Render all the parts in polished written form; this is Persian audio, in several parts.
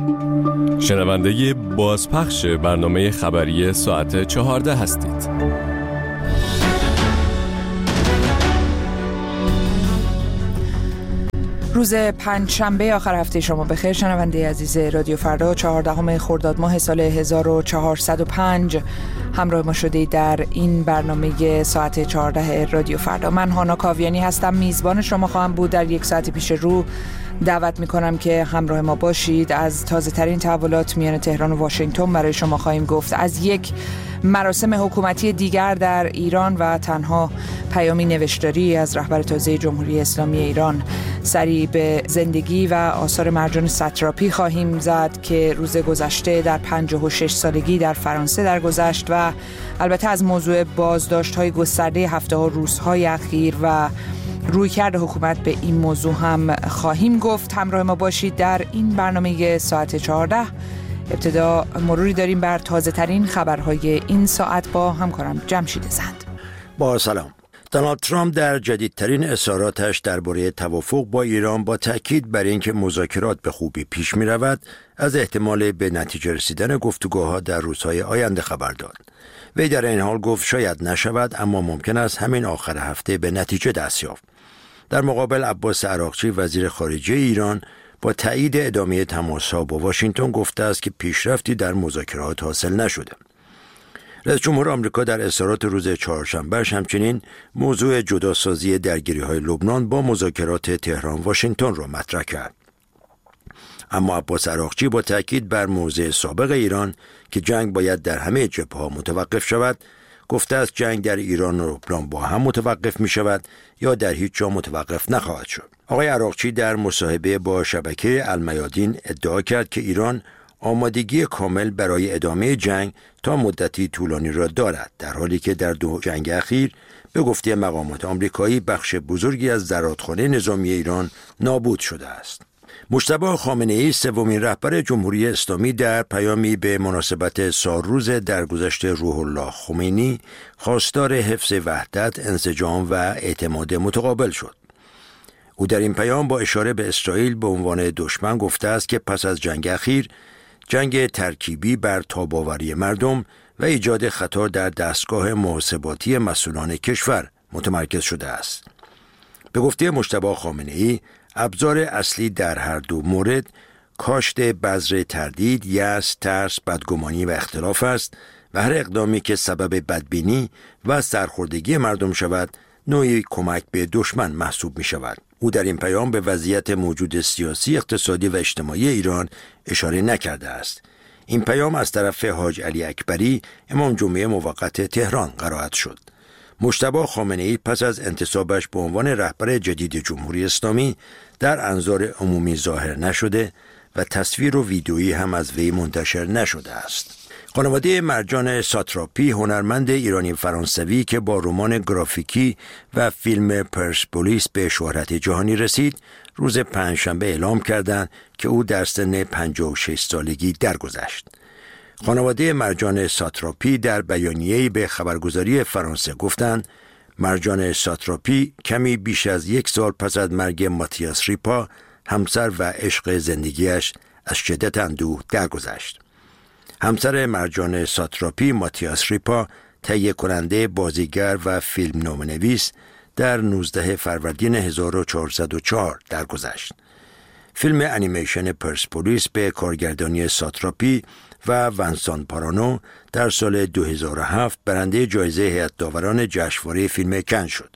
شنونده بازپخش برنامه خبری ساعت 14 هستید. روز پنجشنبه آخر هفته شما بخیر شنونده عزیز رادیو فردا، 14 خرداد ماه سال 1405 همراه ما شده در این برنامه ساعت 14 رادیو فردا. من هانا کاویانی هستم، میزبان شما خواهم بود. در یک ساعت پیش رو دعوت میکنم که همراه ما باشید. از تازه ترین تحولات میان تهران و واشنگتن برای شما خواهیم گفت، از یک مراسم حکومتی دیگر در ایران و تنها پیامی نوشتاری از رهبر تازه جمهوری اسلامی ایران. سری به زندگی و آثار مرجان ساتراپی خواهیم زد که روز گذشته در 56 سالگی در فرانسه درگذشت و البته از موضوع بازداشت‌های گسترده هفته‌ها روزهای اخیر و رویکرد حکومت به این موضوع هم خواهیم گفت. همراه ما باشید در این برنامه ساعت 14. ابتدا مروری داریم بر تازه ترین خبرهای این ساعت با همکارم جمشید زند. با سلام. دونالد ترامپ در جدیدترین اظهاراتش درباره توافق با ایران با تاکید بر اینکه مذاکرات به خوبی پیش می رود، از احتمال به نتیجه رسیدن گفتگوها در روزهای آینده خبر داد. وی در این حال گفت شاید نشود، اما ممکن است همین آخر هفته به نتیجه دست یافت. در مقابل عباس عراقچی وزیر خارجه ایران با تایید ادامه تماس‌ها با واشنگتن گفته است که پیشرفتی در مذاکرات حاصل نشده. رئیس جمهور آمریکا در اظهارات روز چهارشنبه همچنین موضوع جداسازی درگیری‌های لبنان با مذاکرات تهران واشنگتن را مطرح کرد. اما عباس عراقچی با تاکید بر موضع سابق ایران که جنگ باید در همه جبهه‌ها متوقف شود، گفته است جنگ در ایران و لبنان با هم متوقف می شود یا در هیچ جا متوقف نخواهد شد. آقای عراقچی در مصاحبه با شبکه المیادین ادعا کرد که ایران آمادگی کامل برای ادامه جنگ تا مدتی طولانی را دارد، در حالی که در دو جنگ اخیر به گفته مقامات آمریکایی بخش بزرگی از زرادخانه نظامی ایران نابود شده است. مجتبی خامنه‌ای سومین رهبر جمهوری اسلامی در پیامی به مناسبت سالروز درگذشت روح الله خمینی خواستار حفظ وحدت، انسجام و اعتماد متقابل شد. او در این پیام با اشاره به اسرائیل به عنوان دشمن گفته است که پس از جنگ اخیر جنگ ترکیبی بر تاب‌آوری مردم و ایجاد خطر در دستگاه محاسباتی مسئولان کشور متمرکز شده است. به گفته مجتبی خامنه‌ای ابزار اصلی در هر دو مورد کاشت بذر تردید، یأس، ترس، بدگمانی و اختلاف است و هر اقدامی که سبب بدبینی و سرخوردگی مردم شود نوعی کمک به دشمن محسوب می شود. او در این پیام به وضعیت موجود سیاسی، اقتصادی و اجتماعی ایران اشاره نکرده است. این پیام از طرف حاج علی اکبری امام جمعه موقت تهران قرائت شد. مجتبی خامنه‌ای پس از انتصابش به عنوان رهبر جدید جمهوری اسلامی در انظار عمومی ظاهر نشده و تصویر و ویدئویی هم از وی منتشر نشده است. خانواده مرجان ساتراپی، هنرمند ایرانی فرانسوی که با رمان گرافیکی و فیلم پرسپولیس به شهرت جهانی رسید، روز پنجشنبه اعلام کردند که او در سن 56 سالگی درگذشت. خانواده مرجان ساتراپی در بیانیه‌ای به خبرگزاری فرانسه گفتند مرجان ساتراپی کمی بیش از 1 سال پس از مرگ ماتیاس ریپا، همسر و عشق زندگیش، از شدت اندوه درگذشت. همسر مرجان ساتراپی، ماتیاس ریپا، تهیه کننده، بازیگر و فیلمنامه‌نویس، در 19 فروردین 1404 درگذشت. فیلم انیمیشن پرسپولیس به کارگردانی ساتراپی و ونسان پارانو در سال 2007 برنده جایزه هیئت داوران جشنواره فیلم کن شد.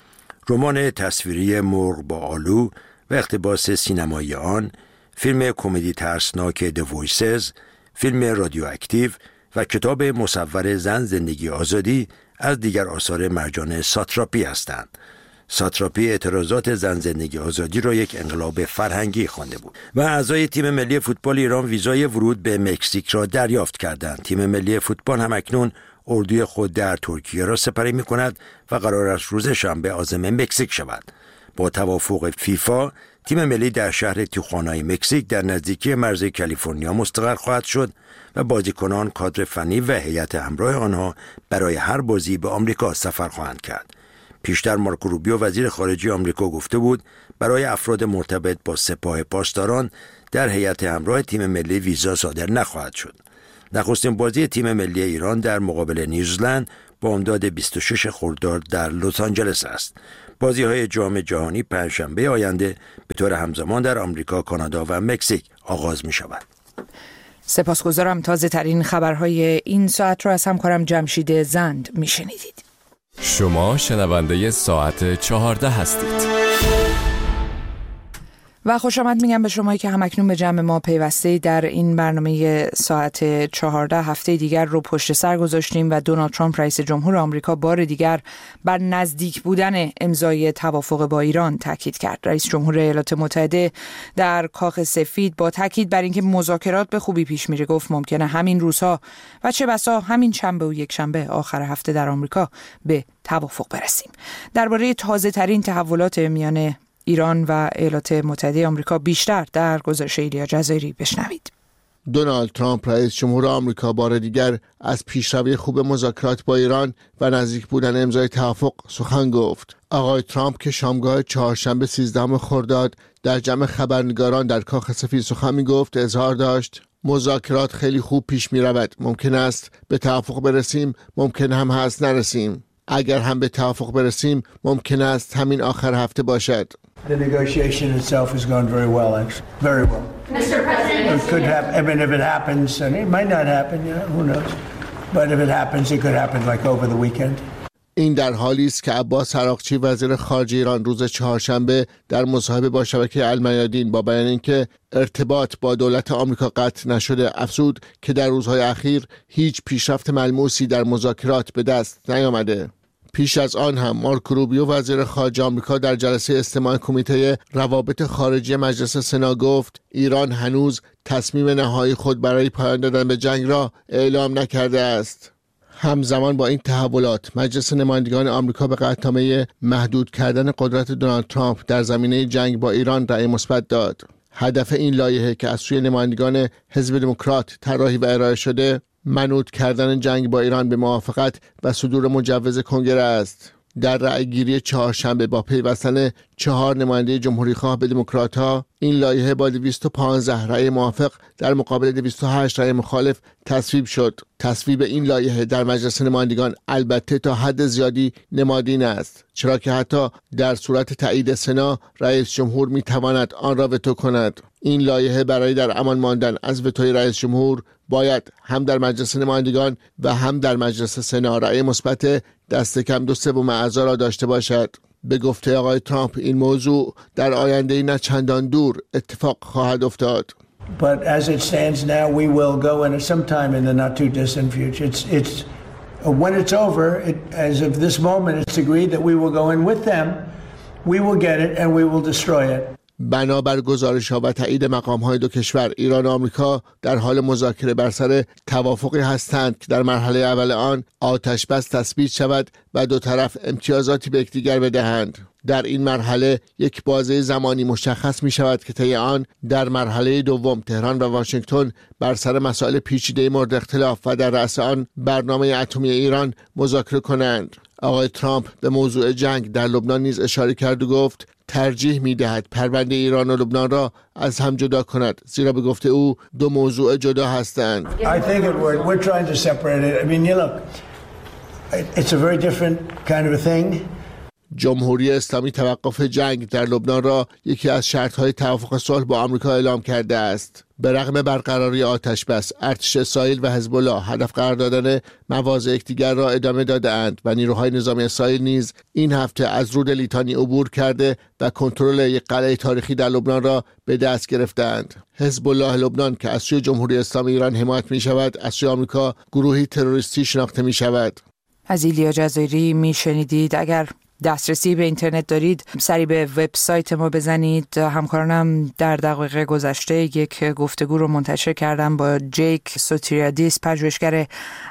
رمان تصویری مرغ با آلو و اقتباس سینمایی آن، فیلم کمدی ترسناک The Voices، فیلم رادیواکتیو و کتاب مصور زن زندگی آزادی از دیگر آثار مرجان ساتراپی هستند. ساتراپی اعتراضات زن زندگی آزادی را یک انقلاب فرهنگی خوانده بود. و اعضای تیم ملی فوتبال ایران ویزای ورود به مکزیک را دریافت کردند. تیم ملی فوتبال هم اکنون اردوی خود در ترکیه را سپری می کند و قرار است روز شنبه عازم مکزیک شود. با توافق فیفا تیم ملی در شهر تیخوانای مکزیک در نزدیکی مرز کالیفرنیا مستقر خواهد شد و بازیکنان، کادر فنی و هیئت همراه آنها برای هر بازی به آمریکا سفر خواهند کرد. پیشتر مارکو روبیو وزیر خارجه آمریکا گفته بود برای افراد مرتبط با سپاه پاسداران در هیئت همراه تیم ملی ویزا صادر نخواهد شد. نخستین بازی تیم ملی ایران در مقابل نیوزلند با امتداد 26 خرداد در لس آنجلس است. بازی‌های جام جهانی پنجشنبه آینده به طور همزمان در آمریکا، کانادا و مکزیک آغاز می‌شود. سپاسگزارم. تازه ترین خبرهای این ساعت را از همکارم جمشید زند میشنیدید. شما شنونده ساعت 14 هستید. و خوش آمد میگم به شمایی که همکنون به جمع ما پیوسته در این برنامه ساعت 14. هفته دیگر رو پشت سر گذاشتیم و دونالد ترامپ رئیس جمهور آمریکا بار دیگر بر نزدیک بودن امضای توافق با ایران تاکید کرد. رئیس جمهور ایالات متحده در کاخ سفید با تاکید بر اینکه مذاکرات به خوبی پیش میره گفت ممکنه همین روزها و چه بسا همین شنبه و یک شنبه آخر هفته در آمریکا به توافق برسیم. درباره تازه ترین تحولات میان ایران و ایالات متحده آمریکا بیشتر در گزارش ایلیا جزایری بشنوید. دونالد ترامپ رئیس جمهور آمریکا بار دیگر از پیشروی خوب مذاکرات با ایران و نزدیک بودن امضای توافق سخن گفت. آقای ترامپ که شامگاه چهارشنبه 13 خرداد در جمع خبرنگاران در کاخ سفید سخن می‌گفت اظهار داشت مذاکرات خیلی خوب پیش می‌رود. ممکن است به توافق برسیم، ممکن هم هست نرسیم. اگر هم به توافق برسیم ممکن است همین آخر هفته باشد. The negotiation itself has gone very well, actually. Very well. Mr. President, it could happen. I mean, if it happens, and it might not happen, who knows? But if it happens, it could happen like over the weekend. این در حالی است که عباس عراقچی وزیر خارجه ایران روز چهارشنبه در مصاحبه با شبکه المیادین با بیان اینکه ارتباط با دولت آمریکا قطع نشده افزود که در روزهای اخیر هیچ پیشرفت ملموسی در مذاکرات به دست نیامده. پیش از آن هم مارکو روبیو وزیر خارجه آمریکا در جلسه استماع کمیته روابط خارجی مجلس سنا گفت ایران هنوز تصمیم نهایی خود برای پایان دادن به جنگ را اعلام نکرده است. همزمان با این تحولات مجلس نمایندگان آمریکا به قطعنامه محدود کردن قدرت دونالد ترامپ در زمینه جنگ با ایران رأی مثبت داد. هدف این لایحه که از سوی نمایندگان حزب دموکرات طراحی و ارائه شده منوط کردن جنگ با ایران به موافقت و صدور مجوز کنگره است. در رأیگیری چهارشنبه با پیوستن 4 نماینده جمهوری‌خواه به دموکرات‌ها این لایحه با 215 رأی موافق در مقابل 208 رأی مخالف تصویب شد. تصویب این لایحه در مجلس نمایندگان البته تا حد زیادی نمادین است، چرا که حتی در صورت تایید سنا رئیس جمهور می‌تواند آن را وتو کند. این لایحه برای در امان ماندن از وتوی رئیس جمهور باید هم در مجلس نمایندگان و هم در مجلس سنا رأی مثبت دست کم 2/3 اعضا را داشته باشد. به گفته آقای ترامپ این موضوع در آینده نه چندان دور اتفاق خواهد افتاد. But as it stands now, we will go in sometime in the not too distant future. It's when it's over, as of this moment, it's agreed that we will go in with them. We will get it and we will destroy it. بنابر گزارش‌ها و تایید مقام‌های دو کشور، ایران و آمریکا در حال مذاکره بر سر توافقی هستند که در مرحله اول آن آتش بس تثبیت شود و دو طرف امتیازاتی به یکدیگر بدهند. در این مرحله یک بازه زمانی مشخص می شود که طی آن در مرحله دوم تهران و واشنگتن بر سر مسائل پیچیده مورد اختلاف و در رأس آن برنامه اتمی ایران مذاکره کنند. آقای ترامپ به موضوع جنگ در لبنان نیز اشاره کرد و گفت ترجیح می‌دهد پرونده ایران و لبنان را از هم جدا کند، زیرا به گفته او دو موضوع جدا هستند. I think we're trying to separate it. I mean, you look, it's a very different kind of a thing. جمهوری اسلامی توقف جنگ در لبنان را یکی از شرط‌های توافق صلح با آمریکا اعلام کرده است. به رغم برقراری آتش بس، ارتش اسرائیل و حزب الله هدف قرار دادن مواضع یکدیگر را ادامه داده‌اند و نیروهای نظامی اسرائیل نیز این هفته از رود لیتانی عبور کرده و کنترل یک قلعه تاریخی در لبنان را به دست گرفتند. حزب الله لبنان که از سوی جمهوری اسلامی ایران حمایت می‌شود، از سوی آمریکا گروهی تروریستی شناخته می‌شود. از ایلیا جزایری میشنیدید. اگر دسترسی به اینترنت دارید سری به وبسایت ما بزنید. همکارانم در دقایق گذشته یک گفتگو رو منتشر کردم با جیک سوتریادیس، پژوهشگر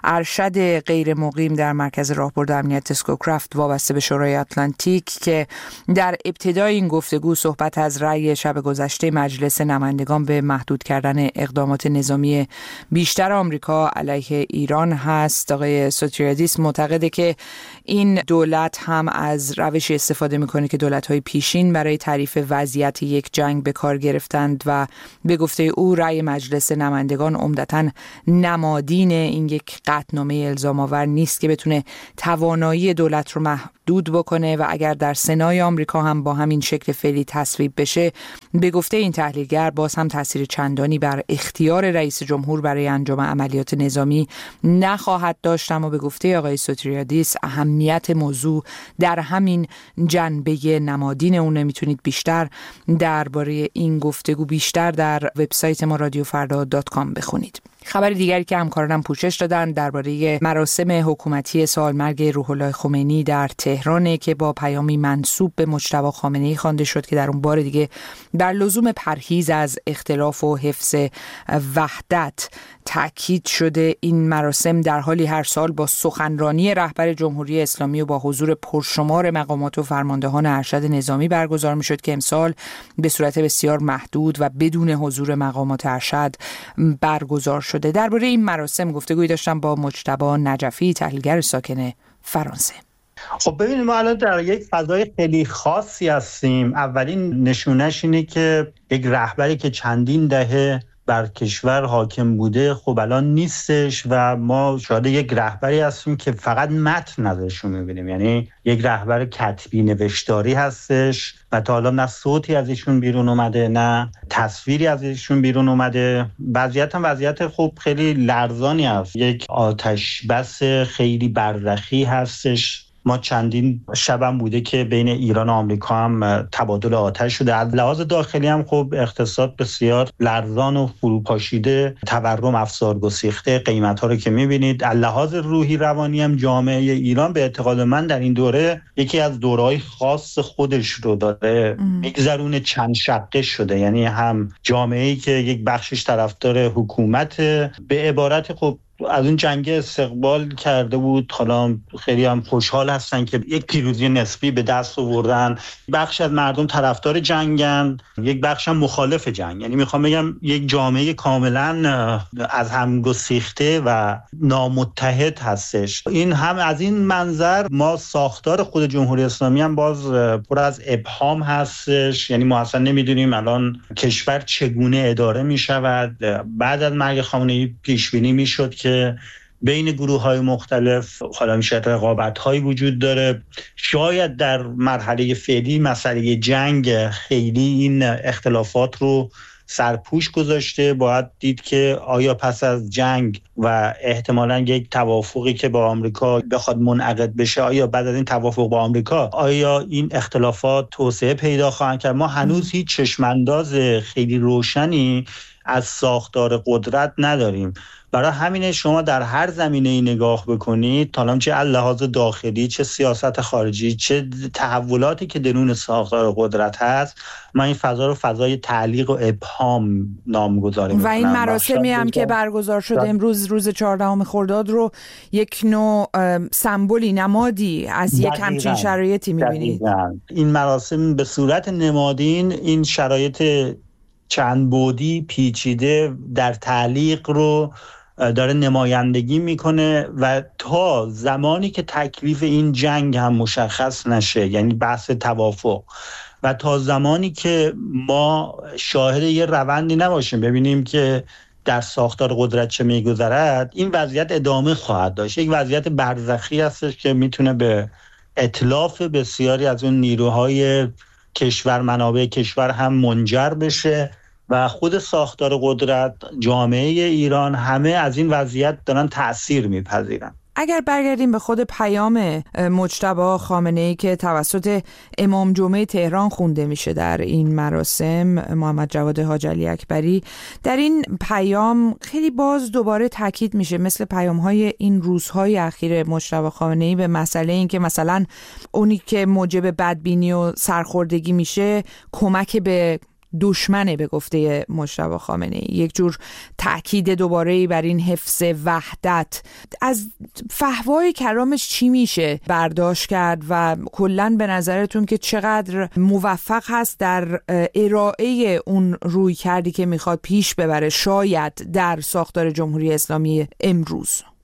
ارشد غیر مقیم در مرکز راهبرد امنیت اسکوکرافت وابسته به شورای اتلانتیک، که در ابتدای این گفتگو صحبت از رأی شب گذشته مجلس نمایندگان به محدود کردن اقدامات نظامی بیشتر آمریکا علیه ایران هست. آقای سوتریادیس معتقده که این دولت هم از از روشی استفاده میکنه که دولت‌های پیشین برای تعریف وضعیت یک جنگ به کار گرفتند و به گفته او رأی مجلس نمایندگان عمدتاً نمادین این یک قطعنامه الزام‌آور نیست که بتونه توانایی دولت رو محدود بکنه و اگر در سنای آمریکا هم با همین شکل فعلی تصویب بشه، به گفته این تحلیلگر باز هم تاثیر چندانی بر اختیار رئیس جمهور برای انجام عملیات نظامی نخواهد داشت. اما به گفته آقای سوتریادیس اهمیت موضوع در همین جنبه نمادین اون. میتونید بیشتر درباره این گفتگو بیشتر در وبسایت ما radiofarda.com بخونید. خبر دیگری که همکارانم پوشش دادن درباره مراسم حکومتی سالمرگ روح الله خمینی در تهران که با پیامی منسوب به مجتبی خامنه‌ای خوانده شد که در اون بار دیگه در لزوم پرهیز از اختلاف و حفظ وحدت تأکید شده. این مراسم در حالی هر سال با سخنرانی رهبر جمهوری اسلامی و با حضور پرشمار مقامات و فرماندهان ارشد نظامی برگزار می‌شد که امسال به صورت بسیار محدود و بدون حضور مقامات ارشد برگزار شده. درباره این مراسم گفتگویی داشتم با مجتبی نجفی، تحلیلگر ساکن فرانسه. خب ببینید، ما الان در یک فضای خیلی خاصی هستیم. اولین نشونش اینه که یک رهبری که چندین دهه بر کشور حاکم بوده خب الان نیستش و ما شاهد یک رهبری هستیم که فقط متن ازش می‌بینیم. یعنی یک رهبر کتبی نوشتاری هستش و تا حالا نه صوتی از ایشون بیرون اومده نه تصویری از ایشون بیرون اومده. وضعیت خب خیلی لرزانی هست. یک آتش بس خیلی برزخی هستش. ما چندین شبم بوده که بین ایران و آمریکا هم تبادل آتش شده. از لحاظ داخلی هم خب اقتصاد بسیار لرزان و فروپاشیده، تورم افسار گسیخته، قیمت‌ها رو که می‌بینید. از لحاظ روحی روانی هم جامعه ایران به اعتقاد من در این دوره یکی از دوره‌های خاص خودش رو داره میگذرونه، چند شقه شده. یعنی هم جامعه‌ای که یک بخشش طرفدار حکومت، به عبارت خب از اون جنگ استقبال کرده بود، حالا خیلی هم خوشحال هستن که یک پیروزی نسبی به دست آوردن. بخش از مردم طرفدار جنگن، یک بخش هم مخالف جنگ. یعنی میخوام بگم یک جامعه کاملا از هم گسیخته و نامتحد هستش. این هم از این منظر ما ساختار خود جمهوری اسلامی هم باز پر از ابهام هستش. یعنی ما اصلا نمیدونیم الان کشور چگونه اداره میشود. بعد از مرگ خامنه‌ای پیش بینی میشد که بین گروه‌های مختلف حالا میشه رقابت‌هایی وجود داره. شاید در مرحله فعلی مسئله جنگ خیلی این اختلافات رو سرپوش گذاشته. باید دید که آیا پس از جنگ و احتمالاً یک توافقی که با آمریکا بخواد منعقد بشه، آیا بعد از این توافق با آمریکا آیا این اختلافات توسعه پیدا خواهند کرد؟ ما هنوز هیچ چشم‌انداز خیلی روشنی از ساختار قدرت نداریم. برای همین شما در هر زمینه‌ای نگاه بکنید، حالا چه از لحاظ داخلی، چه سیاست خارجی، چه تحولاتی که درون ساختار قدرت هست، ما این فضا رو فضای تعلیق و ابهام نامگذاری می‌کنم. و این مراسمی هم که برگزار شده امروز روز 14 خرداد رو یک نوع سمبولی، نمادی از یک همچین شرایطی می‌بینید. این مراسم به صورت نمادین این شرایط چند بعدی پیچیده در تعلیق رو داره نمایندگی میکنه و تا زمانی که تکلیف این جنگ هم مشخص نشه، یعنی بحث توافق، و تا زمانی که ما شاهد یه روندی نباشیم ببینیم که در ساختار قدرت چه میگذرد، این وضعیت ادامه خواهد داشت. یک وضعیت برزخی هستش که میتونه به اتلاف بسیاری از اون نیروهای کشور، منابع کشور هم منجر بشه و خود ساختار قدرت، جامعه ایران، همه از این وضعیت دارن تأثیر میپذیرن. اگر برگردیم به خود پیام مجتبی خامنه‌ای که توسط امام جمعه تهران خونده میشه در این مراسم، محمد جواد حاج علی اکبری، در این پیام خیلی باز دوباره تاکید میشه، مثل پیام‌های این روزهای اخیر مجتبی خامنه‌ای، به مسئله این که مثلا اونی که موجب بدبینی و سرخوردگی میشه کمک به دشمنه. به گفته مجتبی خامنه‌ای یک جور تأکید دوباره بر این حفظ وحدت. از فحوای کلامش چی میشه برداشت کرد و کلاً به نظرتون که چقدر موفق هست در ارائه اون روی کردی که میخواد پیش ببره شاید در ساختار جمهوری اسلامی امروز؟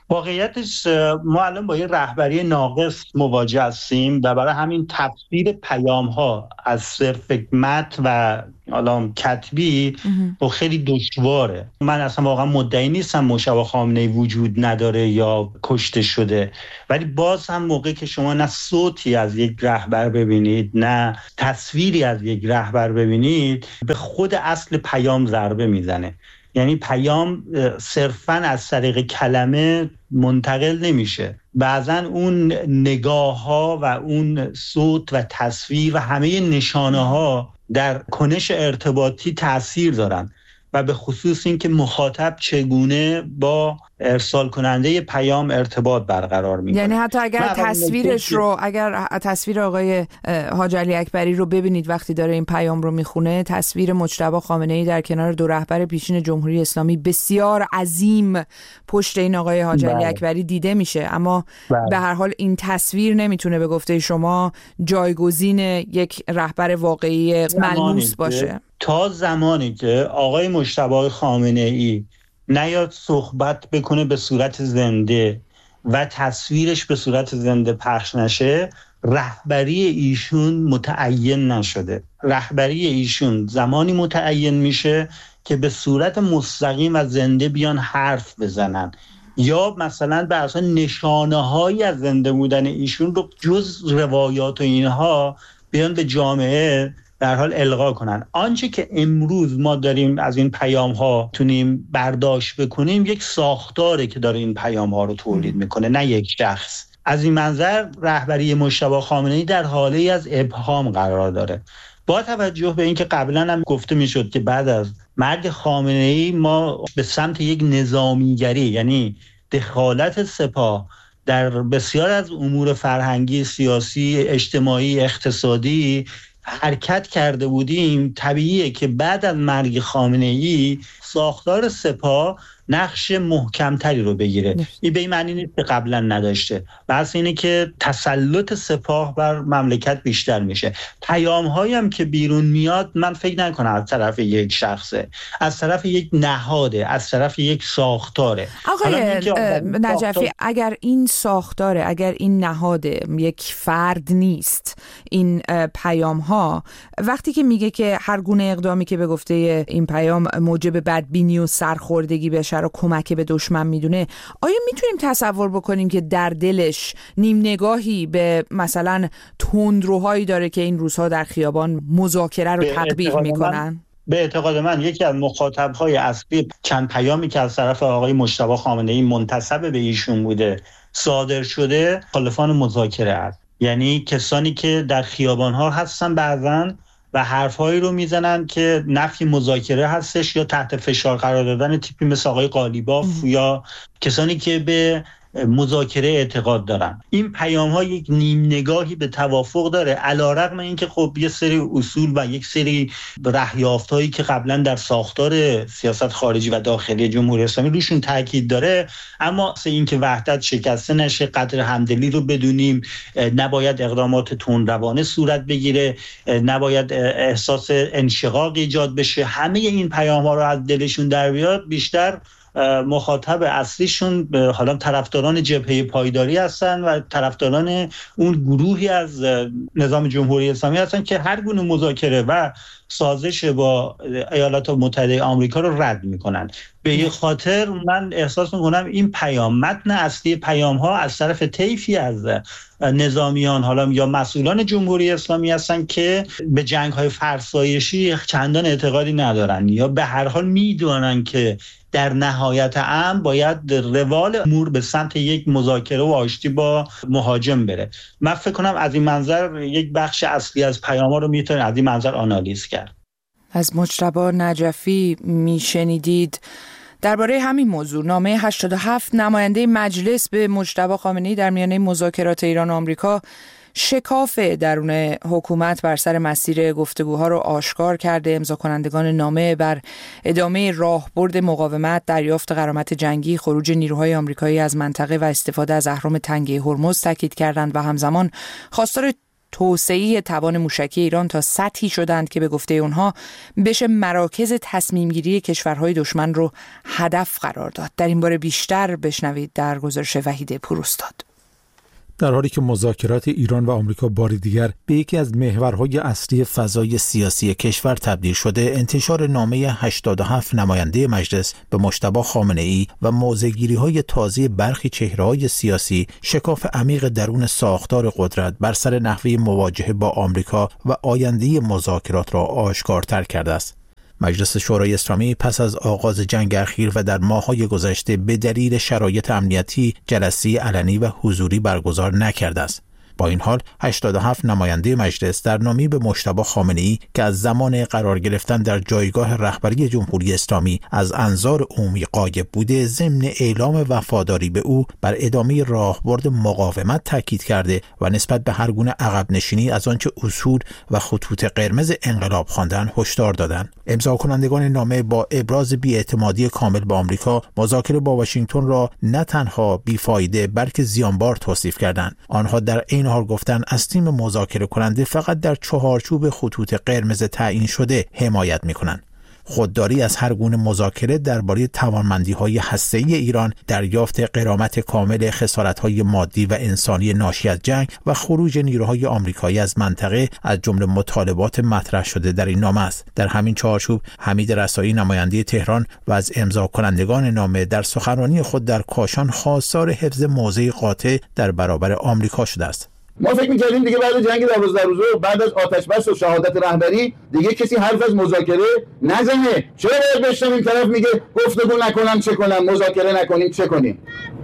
واقعیتش ما الان با یه رهبری ناقص مواجه هستیم و برای همین تفسیر پیام ها از صرف متن و حالا کتبی خیلی دشواره. من اصلا واقعا مدعی نیستم مجتبی خامنه‌ای وجود نداره یا کشته شده، ولی باز هم موقعی که شما نه صوتی از یک رهبر ببینید نه تصویری از یک رهبر ببینید، به خود اصل پیام ضربه میزنه. یعنی پیام صرفاً از طریق کلمه منتقل نمیشه، بعضاً اون نگاه ها و اون صوت و تصویر و همه نشانه ها در کنش ارتباطی تأثیر دارن و به خصوص این که مخاطب چگونه با ارسال کننده پیام ارتباط برقرار میکنه. یعنی حتی اگر تصویرش رو، اگر تصویر آقای حاج علی اکبری رو ببینید وقتی داره این پیام رو میخونه، تصویر مجتبی خامنه‌ای در کنار دو رهبر پیشین جمهوری اسلامی بسیار عظیم پشت این آقای حاج علی اکبری دیده میشه، اما به هر حال این تصویر نمیتونه به گفته شما جایگزین یک رهبر واقعی ملموس باشه. تا زمانی که آقای مجتبی خامنه‌ای نیاد صحبت بکنه به صورت زنده و تصویرش به صورت زنده پخش نشه، رهبری ایشون متعین نشده. رهبری ایشون زمانی متعین میشه که به صورت مستقیم و زنده بیان حرف بزنن یا مثلا به اساس نشانه‌هایی از زنده بودن ایشون رو جز روایات و اینها بیان به جامعه در حال القا کنن. آنچه که امروز ما داریم از این پیام ها تونیم برداشت بکنیم یک ساختاره که داره این پیام ها رو تولید میکنه، نه یک شخص. از این منظر رهبری مجتبی خامنه‌ای در حاله از ابهام قرار داره. با توجه به اینکه قبلا هم گفته میشد که بعد از مرگ خامنه‌ای ما به سمت یک نظامیگری، یعنی دخالت سپاه در بسیار از امور فرهنگی، سیاسی، اجتماعی، اقتصادی حرکت کرده بودیم، طبیعیه که بعد از مرگ خامنه‌ای ساختار سپاه نقش محکمتری رو بگیره. این به این معنی نیست که قبلا نداشته، بس اینه که تسلط سپاه بر مملکت بیشتر میشه. پیام هایی هم که بیرون میاد من فکر نکنم از طرف یک شخصه، از طرف یک نهاده، از طرف یک ساختاره. آقای نجفی، اگر این ساختاره، اگر این نهاده یک فرد نیست، این پیام ها وقتی که میگه که هر گونه اقدامی که به گفته این پیام موجب بدبینی و سرخوردگی بشه رو کمک به دشمن میدونه، آیا میتونیم تصور بکنیم که در دلش نیم نگاهی به مثلا تندروهایی داره که این روزها در خیابان مذاکره رو تطبیق میکنن؟ به اعتقاد من یکی از مخاطبهای اصلی چند پیامی که از طرف آقای مجتبی خامنه‌ای منتسب به ایشون بوده صادر شده مخالفان مذاکره است. یعنی کسانی که در خیابان‌ها هستن بعضن و حرف‌هایی رو میزنن که نفی مذاکره هستش یا تحت فشار قرار دادن تیپی مثل آقای قالیباف یا کسانی که به مذاکره اعتقاد دارن. این پیام‌ها یک نیم نگاهی به توافق داره، علی‌رغم اینکه خب یه سری اصول و یک سری رهیافت‌هایی که قبلا در ساختار سیاست خارجی و داخلی جمهوری اسلامی روشون تاکید داره، اما اینکه وحدت شکسته نشه، قدر همدلی رو بدونیم، نباید اقدامات تندروانه صورت بگیره، نباید احساس انشقاق ایجاد بشه، همه این پیام‌ها رو از دلشون در بیاد. بیشتر مخاطب اصلیشون حالا طرفداران جبهه پایداری هستن و طرفداران اون گروهی از نظام جمهوری اسلامی هستن که هر گونه مذاکره و سازش با ایالات متحده آمریکا رو رد میکنن. به یه خاطر من احساس میکنم این پیام، متن اصلی پیام ها از طرف طیفی از نظامیان حالا یا مسئولان جمهوری اسلامی هستن که به جنگ های فرسایشی چندان اعتقادی ندارن یا به هر حال میدونن که در نهایت امر باید روال امور به سمت یک مذاکره و آشتی با مهاجم بره. من فکر کنم از این منظر یک بخش اصلی از پیام‌ها رو میتونید از این منظر آنالیز کرد. از مجتبی نجفی میشنیدید درباره همین موضوع. نامه 87 نماینده مجلس به مجتبی خامنه‌ای در میانه مذاکرات ایران و آمریکا شکاف درون حکومت بر سر مسیر گفتگوها رو آشکار کرده. امضا کنندگان نامه بر ادامه راهبرد مقاومت، دریافت غرامت جنگی، خروج نیروهای آمریکایی از منطقه و استفاده از اهرام تنگه هرمز تاکید کردند و همزمان خواستار توسعه توان موشکی ایران تا سطحی شدند که به گفته اونها بشه مراکز تصمیم گیری کشورهای دشمن رو هدف قرار داد. در این باره بیشتر بشنوید در گزارش وحید پوراستاد. در حالی که مذاکرات ایران و آمریکا بار دیگر به یکی از محورهای اصلی فضای سیاسی کشور تبدیل شده، انتشار نامه 87 نماینده مجلس به مجتبی خامنه‌ای و موضع‌گیری‌های تازه برخی چهره‌های سیاسی شکاف عمیق درون ساختار قدرت بر سر نحوه مواجهه با آمریکا و آینده مذاکرات را آشکارتر کرده است. مجلس شورای اسلامی پس از آغاز جنگ اخیر و در ماه‌های گذشته به دلیل شرایط امنیتی جلسه علنی و حضوری برگزار نکرده است. با این حال 87 نماینده مجلس در نامه‌ای به مجتبی خامنه‌ای که از زمان قرار گرفتن در جایگاه رهبری جمهوری اسلامی از انظار عمومی غایب بوده، ضمن اعلام وفاداری به او بر ادامه راهبرد مقاومت تاکید کرده و نسبت به هر گونه عقب نشینی از آنچه اصول و خطوط قرمز انقلاب خواندند هشدار دادند. امضا کنندگان نامه با ابراز بی‌اعتمادی کامل به آمریکا، مذاکره با واشنگتن را نه تنها بیفایده بلکه زیانبار توصیف کردند. آنها در این حال گفتن از تیم مذاکره کننده فقط در چهارچوب خطوط قرمز تعیین شده حمایت می‌کنند. خودداری از هر گونه مذاکره درباره توانمندی‌های هسته‌ای ایران، دریافت غرامت کامل خسارت‌های مادی و انسانی ناشی از جنگ و خروج نیروهای آمریکایی از منطقه از جمله مطالبات مطرح شده در این نامه است. در همین چارچوب حمید رسایی نماینده تهران و از امضا کنندگان نامه در سخنرانی خود در کاشان خواستار حفظ موضع قاطع در برابر آمریکا شده است. ما فکر می‌کردیم دیگه بعد جنگ 12 روزه و بعد از آتش بس و شهادت رهبری دیگه کسی حرف از مذاکره نزنه. چرا باید بشنویم طرف میگه گفتگو نکنم چه کنم، مذاکره نکنیم چه کنیم؟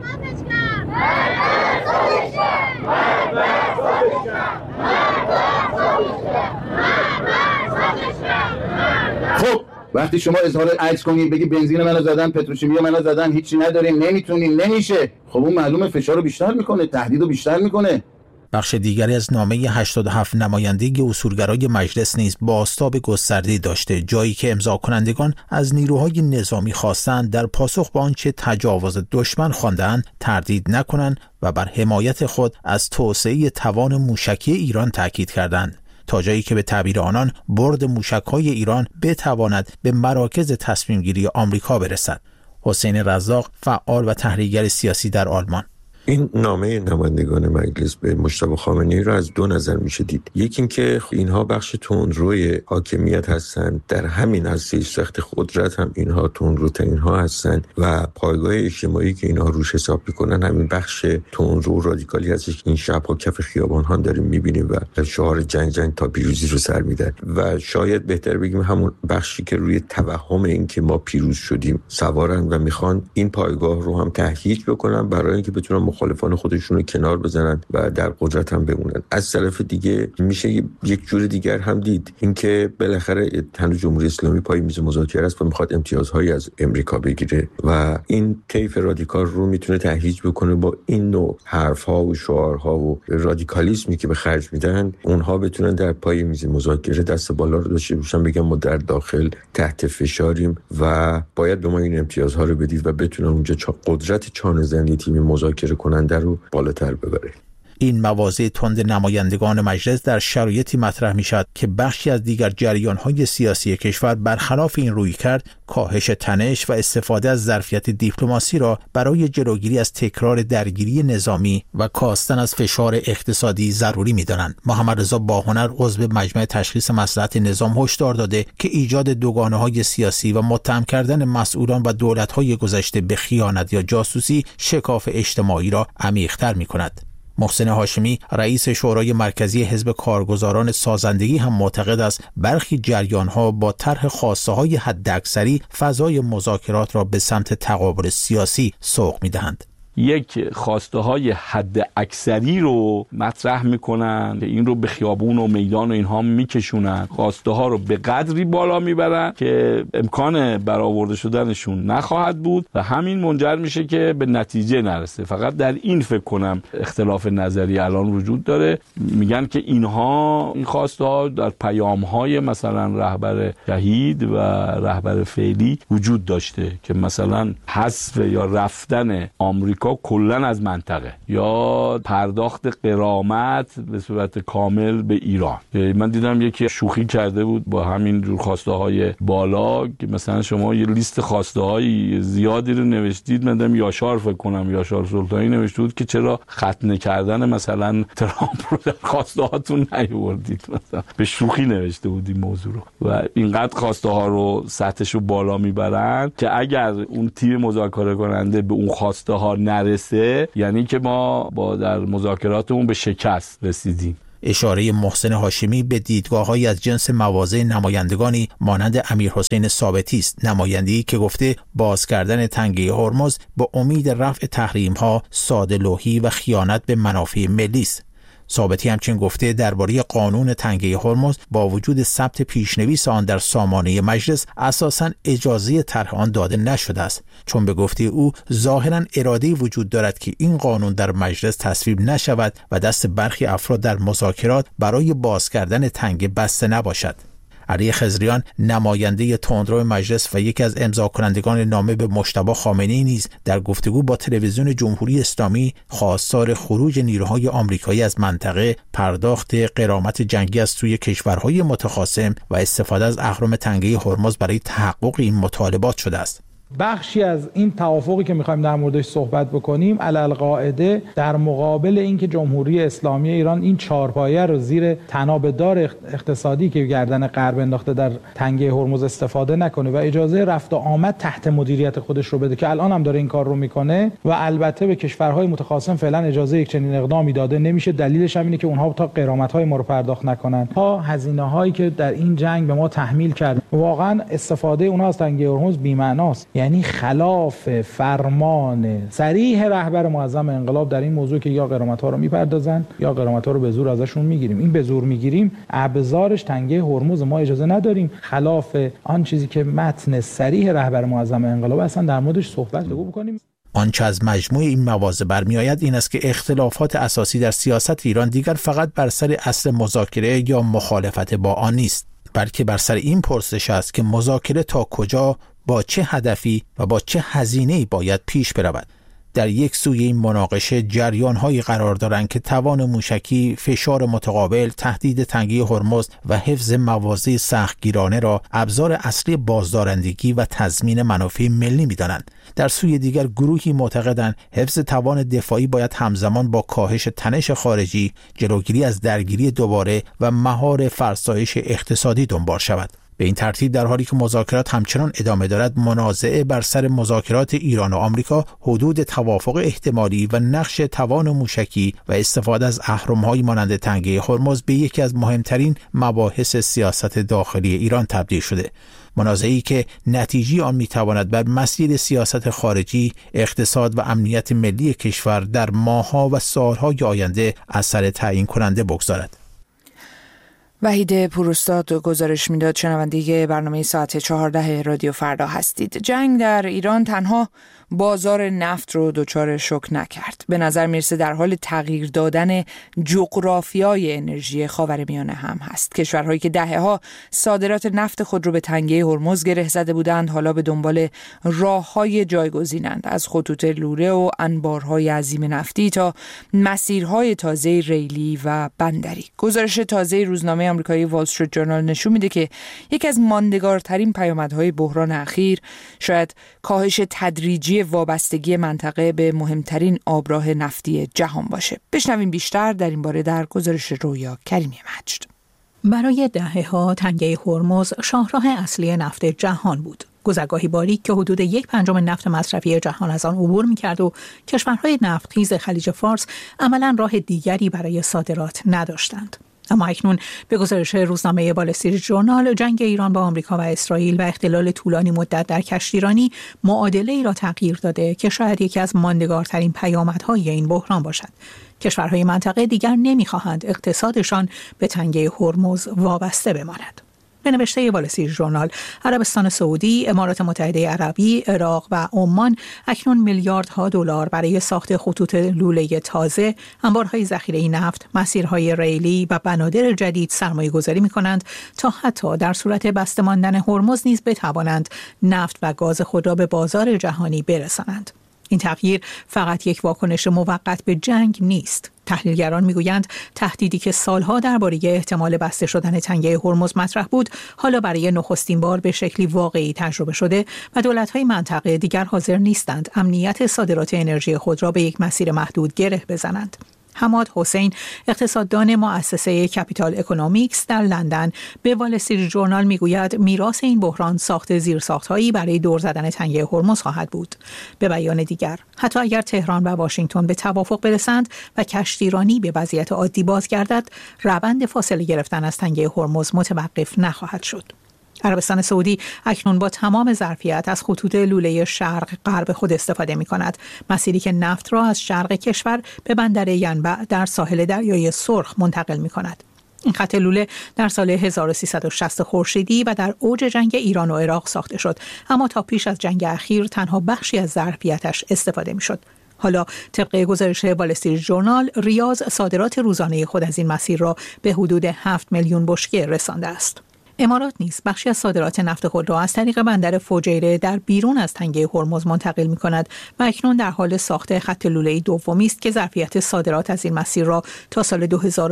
خب وقتی شما اظهار عجز کنید بگی بنزین منو زدن، پتروشیمی منو زدن، هیچی نداریم، نمیتونیم، نمیشه، خب اون معلومه فشار رو بیشتر میکنه، تهدید رو بیشتر میکنه. بخش دیگری از نامه 87 نمایندگی اصولگرای مجلس نیز بازتاب گسترده‌ای داشته، جایی که امضا کنندگان از نیروهای نظامی خواستند در پاسخ به آنچه تجاوز دشمن خواندند تردید نکنند و بر حمایت خود از توسعه توان موشکی ایران تاکید کردند، تا جایی که به تعبیر آنان برد موشک‌های ایران بتواند به مراکز تصمیم گیری آمریکا برسد. حسین رزاق، فعال و تحلیلگر سیاسی در آلمان: این نامه نمایندگان مجلس به مجتبی خامنه‌ای را از دو نظر میشه دید. یکی اینکه اینها بخش تندروی حاکمیت هستند، در همین عرصه سخت قدرت هم اینها تندروترین ها هستند و پایگاه اجتماعی که اینها روش حساب میکنن همین بخش تندرو رادیکالی هستش که این شب‌ها کف خیابان ها داریم میبینیم و شعار جنگ تا پیروزی رو سر میدن و شاید بهتر بگیم همون بخشی که روی توهم این که ما پیروز شدیم سوارن و میخوان این پایگاه رو هم تهییج بکنن برای اینکه بتونن مخالفان خودشون رو کنار بزنن و در قدرت هم بمونن. از طرف دیگه میشه یک جور دیگر هم دید، اینکه بالاخره هنوز جمهوری اسلامی پای میز مذاکره است و میخواد امتیازهایی از امریکا بگیره و این طیف رادیکال رو میتونه تهییج بکنه با این نوع حرفها و شعارها و رادیکالیسمی که به خرج میدن، اونها بتونن در پای میز مذاکره دست بالا رو داشته باشن، بگن ما در داخل تحت فشاریم و باید به ما این امتیازها رو بدید و بتونن اونجا قدرت چانه‌زنی تیم مذاکره کننده رو بالاتر ببره. این مواضع تند نمایندگان مجلس در شرایطی مطرح می شد که بخشی از دیگر جریان‌های سیاسی کشور برخلاف این رویکرد کاهش تنش و استفاده از ظرفیت دیپلماسی را برای جلوگیری از تکرار درگیری نظامی و کاستن از فشار اقتصادی ضروری می دانند. محمد رضا باهنر عضو مجمع تشخیص مصلحت نظام هشدار داده که ایجاد دوگانه‌های سیاسی و متهم کردن مسئولان و دولت‌های گذشته به خیانت یا جاسوسی شکاف اجتماعی را عمیق‌تر می‌کند. محسن هاشمی، رئیس شورای مرکزی حزب کارگزاران سازندگی، هم معتقد است برخی جریان‌ها با طرح خواسته‌های حداکثری فضای مذاکرات را به سمت تقابل سیاسی سوق می‌دهند. یک خواسته های حد اکثری رو مطرح میکنن که این رو به خیابون و میدان و اینها میکشونن، خواسته ها رو به قدری بالا میبرن که امکان برآورده شدنشون نخواهد بود و همین منجر میشه که به نتیجه نرسه. فقط در این فکر کنم اختلاف نظری الان وجود داره. میگن که این خواسته ها در پیام های مثلا رهبر شهید و رهبر فعلی وجود داشته که مثلا حذف یا رفتن آمریکا آمریکا کلا از منطقه یا پرداخت غرامت به صورت کامل به ایران. من دیدم یکی شوخی کرده بود با همین جور خواسته های بالا که مثلا شما یه لیست خواسته های زیادی رو نوشتید، من دیدم یاشار فکر کنم یاشار سلطانی نوشته بود که چرا ختنه کردن مثلا ترامپ رو در خواسته هاتون نیاوردید، مثلا به شوخی نوشته بود این موضوع رو. و اینقدر خواسته ها رو سطحش رو بالا میبرن که اگر اون تیم مذاکره کننده به اون خواسته ها نرسه یعنی که ما با در مذاکراتمون به شکست رسیدیم. اشاره محسن هاشمی به دیدگاه‌هایی از جنس مواضع نمایندگانی مانند امیرحسین ثابتی است، نماینده‌ای که گفته باز کردن تنگه هرمز با امید رفع تحریم‌ها ساده‌لوحی و خیانت به منافع ملی است. ثابتی همچنین گفته درباره قانون تنگه هرمز با وجود ثبت پیشنویس آن در سامانه مجلس اساساً اجازه طرح آن داده نشده است، چون به گفته او ظاهراً اراده وجود دارد که این قانون در مجلس تصویب نشود و دست برخی افراد در مذاکرات برای باز کردن تنگه بسته نباشد. علی خضریان نماینده تندرو مجلس و یکی از امضا کنندگان نامه به مجتبی خامنه‌ای نیز در گفتگو با تلویزیون جمهوری اسلامی خواستار خروج نیروهای آمریکایی از منطقه، پرداخت غرامت جنگی از سوی کشورهای متخاصم و استفاده از اهرم تنگه هرمز برای تحقق این مطالبات شده است. بخشی از این توافقی که می‌خوایم در موردش صحبت بکنیم علالقاعده در مقابل اینکه جمهوری اسلامی ایران این چهارپایه رو زیر تنابدار اقتصادی که گردن غرب انداخته در تنگه هرمز استفاده نکنه و اجازه رفت و آمد تحت مدیریت خودش رو بده که الان هم داره این کار رو میکنه و البته به کشورهای متخاصم فعلا اجازه یک چنین اقدامی داده نمیشه. دلیلش هم اینه که اونها تا غرامت‌های ما رو پرداخت نکنن، تا هزینه‌هایی که در این جنگ به ما تحمیل کرد. واقعا استفاده اونها از تنگه هرمز بی‌معناست، یعنی خلاف فرمان صریح رهبر معظم انقلاب در این موضوع که یا غرامت‌ها رو میپردازن یا غرامت‌ها رو به زور ازشون میگیریم. این به زور میگیریم ابزارش تنگه هرمز، ما اجازه نداریم. خلاف آن چیزی که متن صریح رهبر معظم انقلاب اصلا در موردش صحبت بکنیم. آنچه از مجموع این مواضع برمی‌آید این است که اختلافات اساسی در سیاست ایران دیگر فقط بر سر اصل مذاکره یا مخالفت با آن نیست، بلکه بر سر این پرسش است که مذاکره تا کجا، با چه هدفی و با چه هزینه‌ای باید پیش برود. در یک سوی این مناقشه جریان‌هایی قرار دارند که توان موشکی، فشار متقابل، تهدید تنگه هرمز و حفظ مواضع سختگیرانه را ابزار اصلی بازدارندگی و تضمین منافع ملی می‌دانند. در سوی دیگر گروهی معتقدند حفظ توان دفاعی باید همزمان با کاهش تنش خارجی، جلوگیری از درگیری دوباره و مهار فرسایش اقتصادی دنبال شود. به این ترتیب در حالی که مذاکرات همچنان ادامه دارد، منازعه بر سر مذاکرات ایران و آمریکا، حدود توافق احتمالی و نقش توان موشکی و استفاده از اهرم‌های مانند تنگه هرمز به یکی از مهمترین مباحث سیاست داخلی ایران تبدیل شده. منازعه‌ای که نتیجه آن میتواند بر مسیر سیاست خارجی، اقتصاد و امنیت ملی کشور در ماه‌ها و سال‌های آینده اثر تعیین کننده بگذارد. وحید پوراستاد گزارش میداد. شنونده برنامه ساعت 14 رادیو فردا هستید. جنگ در ایران تنها بازار نفت رو دچار شوک نکرد. به نظر میرسه در حال تغییر دادن جغرافیای انرژی خاورمیانه هم هست. کشورهایی که دهه‌ها صادرات نفت خود رو به تنگه هرمز گره زده بودند حالا به دنبال راه‌های جایگزینند، از خطوط لوله و انبارهای عظیم نفتی تا مسیرهای تازه ریلی و بندری. گزارش تازه روزنامه آمریکایی وال استریت ژورنال نشون میده که یکی از ماندگارترین پیامدهای بحران اخیر شاید کاهش تدریجی وابستگی منطقه به مهمترین آبراه نفتی جهان باشه. بشنویم بیشتر در این باره در گزارش رویا کریمی مجد. برای دهه‌ها تنگه هرمز شاهراه اصلی نفت جهان بود. گذرگاهی باریک که حدود 1/5 نفت مصرفی جهان از آن عبور می‌کرد و کشورهای نفتخیز خلیج فارس عملاً راه دیگری برای صادرات نداشتند. اما اکنون به گزارش روزنامه وال استریت ژورنال، جنگ ایران با آمریکا و اسرائیل و اختلال طولانی مدت در کشتیرانی معادله‌ای را تغییر داده که شاید یکی از ماندگارترین پیامدهای این بحران باشد. کشورهای منطقه دیگر نمی‌خواهند اقتصادشان به تنگه هرمز وابسته بماند. به نوشته وال استریت ژورنال، عربستان سعودی، امارات متحده عربی، عراق و عمان اکنون میلیاردها دلار برای ساخت خطوط لوله تازه، انبارهای ذخیره نفت، مسیرهای ریلی و بنادر جدید سرمایه‌گذاری می‌کنند تا حتی در صورت بسته ماندن هرمز نیز بتوانند نفت و گاز خود را به بازار جهانی برسانند. این تغییر فقط یک واکنش موقت به جنگ نیست. تحلیلگران میگویند تهدیدی که سالها درباره احتمال بسته شدن تنگه هرمز مطرح بود، حالا برای نخستین بار به شکلی واقعی تجربه شده و دولت‌های منطقه دیگر حاضر نیستند امنیت صادرات انرژی خود را به یک مسیر محدود گره بزنند. حماد حسین، اقتصاددان مؤسسه کپیتال اکونومیکس در لندن، به وال استریت ژورنال میگوید میراث این بحران ساخت زیرساخت‌هایی برای دور زدن تنگه هرمز خواهد بود. به بیان دیگر، حتی اگر تهران و واشنگتن به توافق برسند و کشتیرانی به وضعیت عادی بازگردد، روند فاصله گرفتن از تنگه هرمز متوقف نخواهد شد. عربستان سعودی اکنون با تمام ظرفیت از خطوط لوله شرق غرب خود استفاده می کند، مسیری که نفت را از شرق کشور به بندر ینبع در ساحل دریای سرخ منتقل می کند. این خط لوله در سال 1360 خورشیدی و در اوج جنگ ایران و عراق ساخته شد، اما تا پیش از جنگ اخیر تنها بخشی از ظرفیتش استفاده می شد. حالا طبق گزارش وال استریت ژورنال، ریاض صادرات روزانه خود از این مسیر را به حدود 7 میلیون بشکه رسانده است. امارات نیز بخشی از صادرات نفت خود را از طریق بندر فجیره در بیرون از تنگه هرمز منتقل می کند و اکنون در حال ساخت خط لوله‌ای دومی است که ظرفیت صادرات از این مسیر را تا سال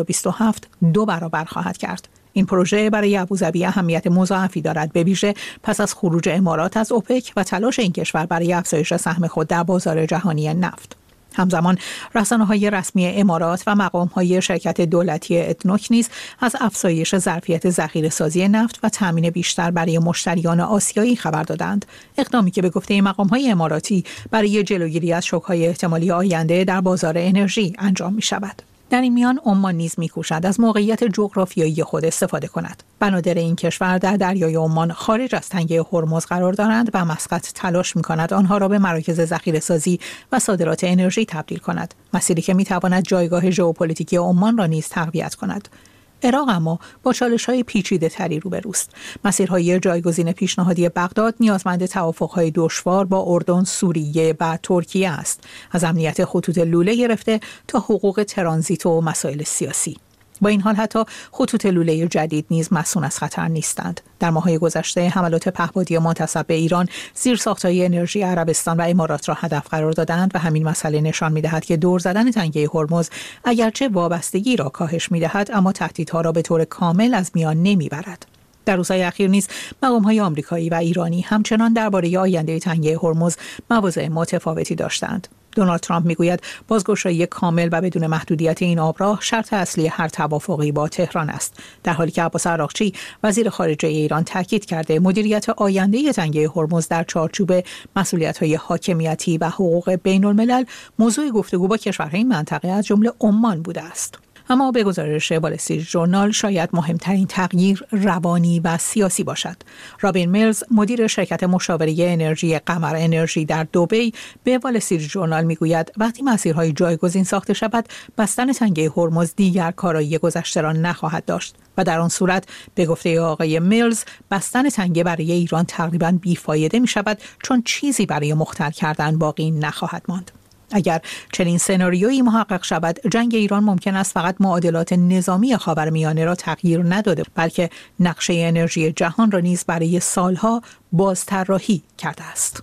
2027 2 برابر خواهد کرد. این پروژه برای ابوظبی اهمیت مضاعفی دارد، به ویژه پس از خروج امارات از اوپک و تلاش این کشور برای افزایش سهم خود در بازار جهانی نفت. همزمان رسانه‌های رسمی امارات و مقام‌های شرکت دولتی ادنوک نیز از افزایش ظرفیت ذخیره‌سازی نفت و تامین بیشتر برای مشتریان آسیایی خبر دادند، اقدامی که به گفته مقام‌های اماراتی برای جلوگیری از شوک‌های احتمالی آینده در بازار انرژی انجام می‌شود. در این میان عمان نیز می‌کوشد از موقعیت جغرافیایی خود استفاده کند. بنادر این کشور در دریای عمان خارج از تنگه هرمز قرار دارند و مسقط تلاش می‌کند آنها را به مراکز ذخیره‌سازی و صادرات انرژی تبدیل کند، مسیری که می‌تواند جایگاه ژئوپلیتیکی عمان را نیز تقویت کند. عراق اما با چالش‌های پیچیده‌تری روبروست. مسیرهای جایگزین پیشنهادی بغداد نیازمند توافق‌های دشوار با اردن، سوریه و ترکیه است، از امنیت خطوط لوله گرفته تا حقوق ترانزیت و مسائل سیاسی. با این حال حتی خطوط لوله جدید نیز مصون از خطر نیستند. در ماه‌های گذشته حملات پهپادی منتسب به ایران زیرساخت‌های انرژی عربستان و امارات را هدف قرار دادند و همین مسئله نشان می‌دهد که دور زدن تنگه هرمز اگرچه وابستگی را کاهش می‌دهد، اما تهدیدها را به طور کامل از میان نمی‌برد. در روزهای اخیر نیز مقام‌های آمریکایی و ایرانی همچنان درباره آینده تنگه هرمز مواضع متفاوتی داشتند. دونالد ترامپ میگوید بازگشایی کامل و بدون محدودیت این آبراه شرط اصلی هر توافقی با تهران است، در حالی که عباس عراقچی وزیر خارجه ایران تاکید کرده مدیریت آینده تنگه هرمز در چارچوب مسئولیت‌های حاکمیتی و حقوق بین‌الملل موضوع گفتگو با کشورهای منطقه از جمله عمان بوده است. اما به گزارش وال استریت ژورنال شاید مهمترین تغییر روانی و سیاسی باشد. رابین میلز، مدیر شرکت مشاوره انرژی قمر انرژی در دبی، به وال استریت ژورنال میگوید وقتی مسیرهای جایگزین ساخته شود، بستن تنگه هرمز دیگر کارایی گذشته را نخواهد داشت و در آن صورت به گفته آقای میلز بستن تنگه برای ایران تقریباً بیفایده می شود، چون چیزی برای مختل کردن باقی نخواهد ماند. اگر چنین سناریویی محقق شود، جنگ ایران ممکن است فقط معادلات نظامی خاورمیانه را تغییر نداده، بلکه نقشه انرژی جهان را نیز برای سالها بازطراحی کرده است.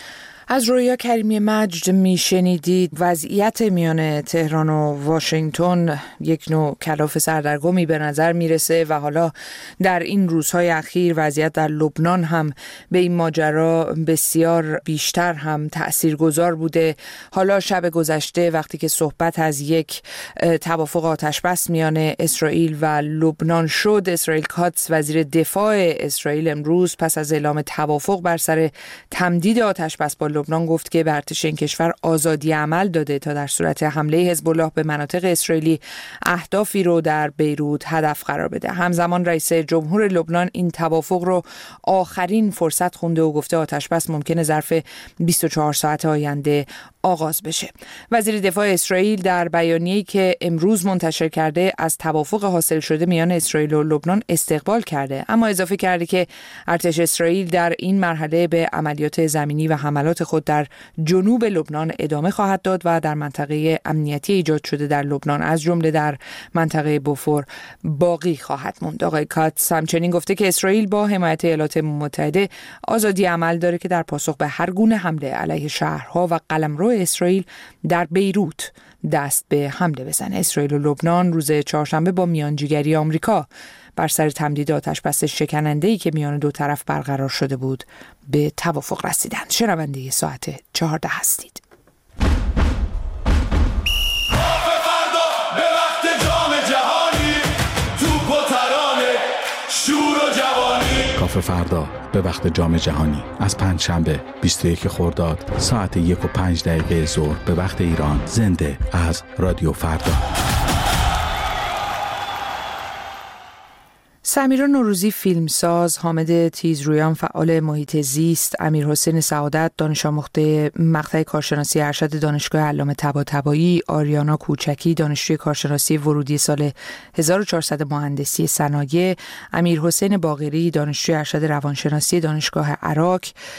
از رویا کریمی مجد میشنیدید. وضعیت میان تهران و واشنگتن یک نوع کلاف سردرگمی به نظر میرسه و حالا در این روزهای اخیر وضعیت در لبنان هم به این ماجرا بسیار بیشتر هم تاثیرگذار بوده. حالا شب گذشته وقتی که صحبت از یک توافق آتشبس میان اسرائیل و لبنان شد، اسرائیل کاتس وزیر دفاع اسرائیل امروز پس از اعلام توافق بر سر تمدید آتشبس با لبنان گفت که به ارتش این کشور آزادی عمل داده تا در صورت حمله حزب الله به مناطق اسرائیلی اهدافی رو در بیروت هدف قرار بده. همزمان رئیس جمهور لبنان این توافق رو آخرین فرصت خونده و گفته آتشبس ممکنه ظرف 24 ساعت آینده آغاز بشه. وزیر دفاع اسرائیل در بیانیه‌ای که امروز منتشر کرده از توافق حاصل شده میان اسرائیل و لبنان استقبال کرده، اما اضافه کرده که ارتش اسرائیل در این مرحله به عملیات زمینی و حملات خود در جنوب لبنان ادامه خواهد داد و در منطقه امنیتی ایجاد شده در لبنان از جمله در منطقه بوفور باقی خواهد ماند. آقای کاتس همچنین گفته که اسرائیل با حمایت ایالات متحده آزادی عمل داره که در پاسخ به هر گونه حمله علیه شهرها و قلمرو اسرائیل در بیروت دست به حمله بزنه. اسرائیل و لبنان روز چهارشنبه با میانجیگری آمریکا بر سر تمدید آتشبس شکننده‌ای که میان دو طرف برقرار شده بود به توافق رسیدند. شنونده ساعت 14 هستید. کافه فردا به وقت جام جهانی از پنجشنبه 21 خرداد ساعت 1:05 ظهر به وقت ایران، زنده از رادیو فردا. سمیرا نوروزی فیلمساز، حامد تیزرویان فعال محیط زیست، امیرحسین سعادت دانش آموخته مقطع کارشناسی ارشد دانشگاه علامه طباطبایی، آریانا کوچکی دانشجوی کارشناسی ورودی سال 1400 مهندسی صنایع، امیرحسین باقری دانشجوی ارشد روانشناسی دانشگاه عراق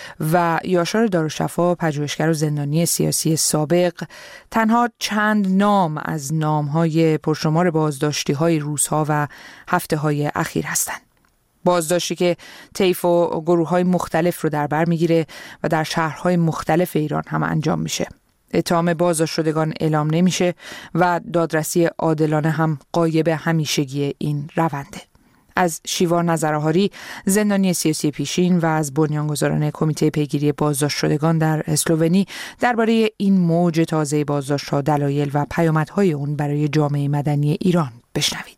و یاشار دارالشفا پژوهشگر و زندانی سیاسی سابق تنها چند نام از نام‌های پرشمار بازداشتی‌های روزها و هفته‌های اخیر هستند. بازداشتی که طیف و گروه‌های مختلف رو در بر میگیره و در شهرهای مختلف ایران هم انجام میشه. اتهام بازداشت شدگان اعلام نمیشه و دادرسی عادلانه هم غایب همیشگی این رونده. از شیوار نظرهاری زندانی سیاسی پیشین و از بنیانگذاران کمیته پیگیری بازداشت شدگان در اسلوونی درباره این موج تازه بازداشت‌ها، دلایل و پیامدهای اون برای جامعه مدنی ایران بشنوید.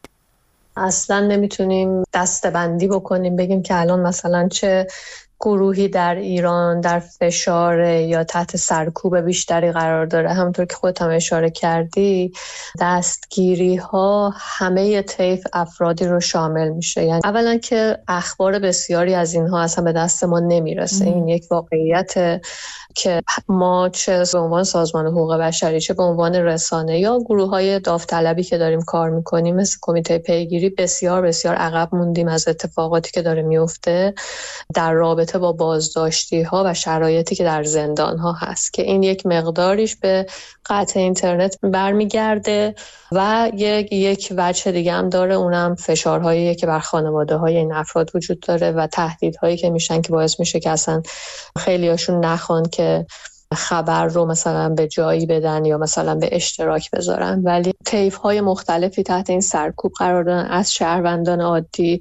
اصلا نمیتونیم دسته‌بندی بکنیم بگیم که الان مثلا چه گروهی در ایران در فشار یا تحت سرکوب بیشتری قرار داره. همونطور که خودت هم اشاره کردی، دستگیری ها همه طیف افرادی رو شامل میشه. یعنی اولا که اخبار بسیاری از اینها اصلا به دست ما نمیرسه. این یک واقعیت که ما چه به عنوان سازمان حقوق بشری، چه به عنوان رسانه یا گروه‌های داوطلبی که داریم کار میکنیم مثل کمیته پیگیری، بسیار بسیار عقب موندیم از اتفاقاتی که داره میفته در رابطه با بازداشتی‌ها و شرایطی که در زندان‌ها هست، که این یک مقداریش به قطع اینترنت برمیگرده و یک وجه دیگه هم داره، اونم فشارهایی که بر خانواده‌های این افراد وجود داره و تهدیدهایی که میشن که باعث میشه که اصلا خیلیاشون نخوان که خبر رو مثلا به جایی بدن یا مثلا به اشتراک بذارن. ولی طیف‌های مختلفی تحت این سرکوب قرار دارن، از شهروندان عادی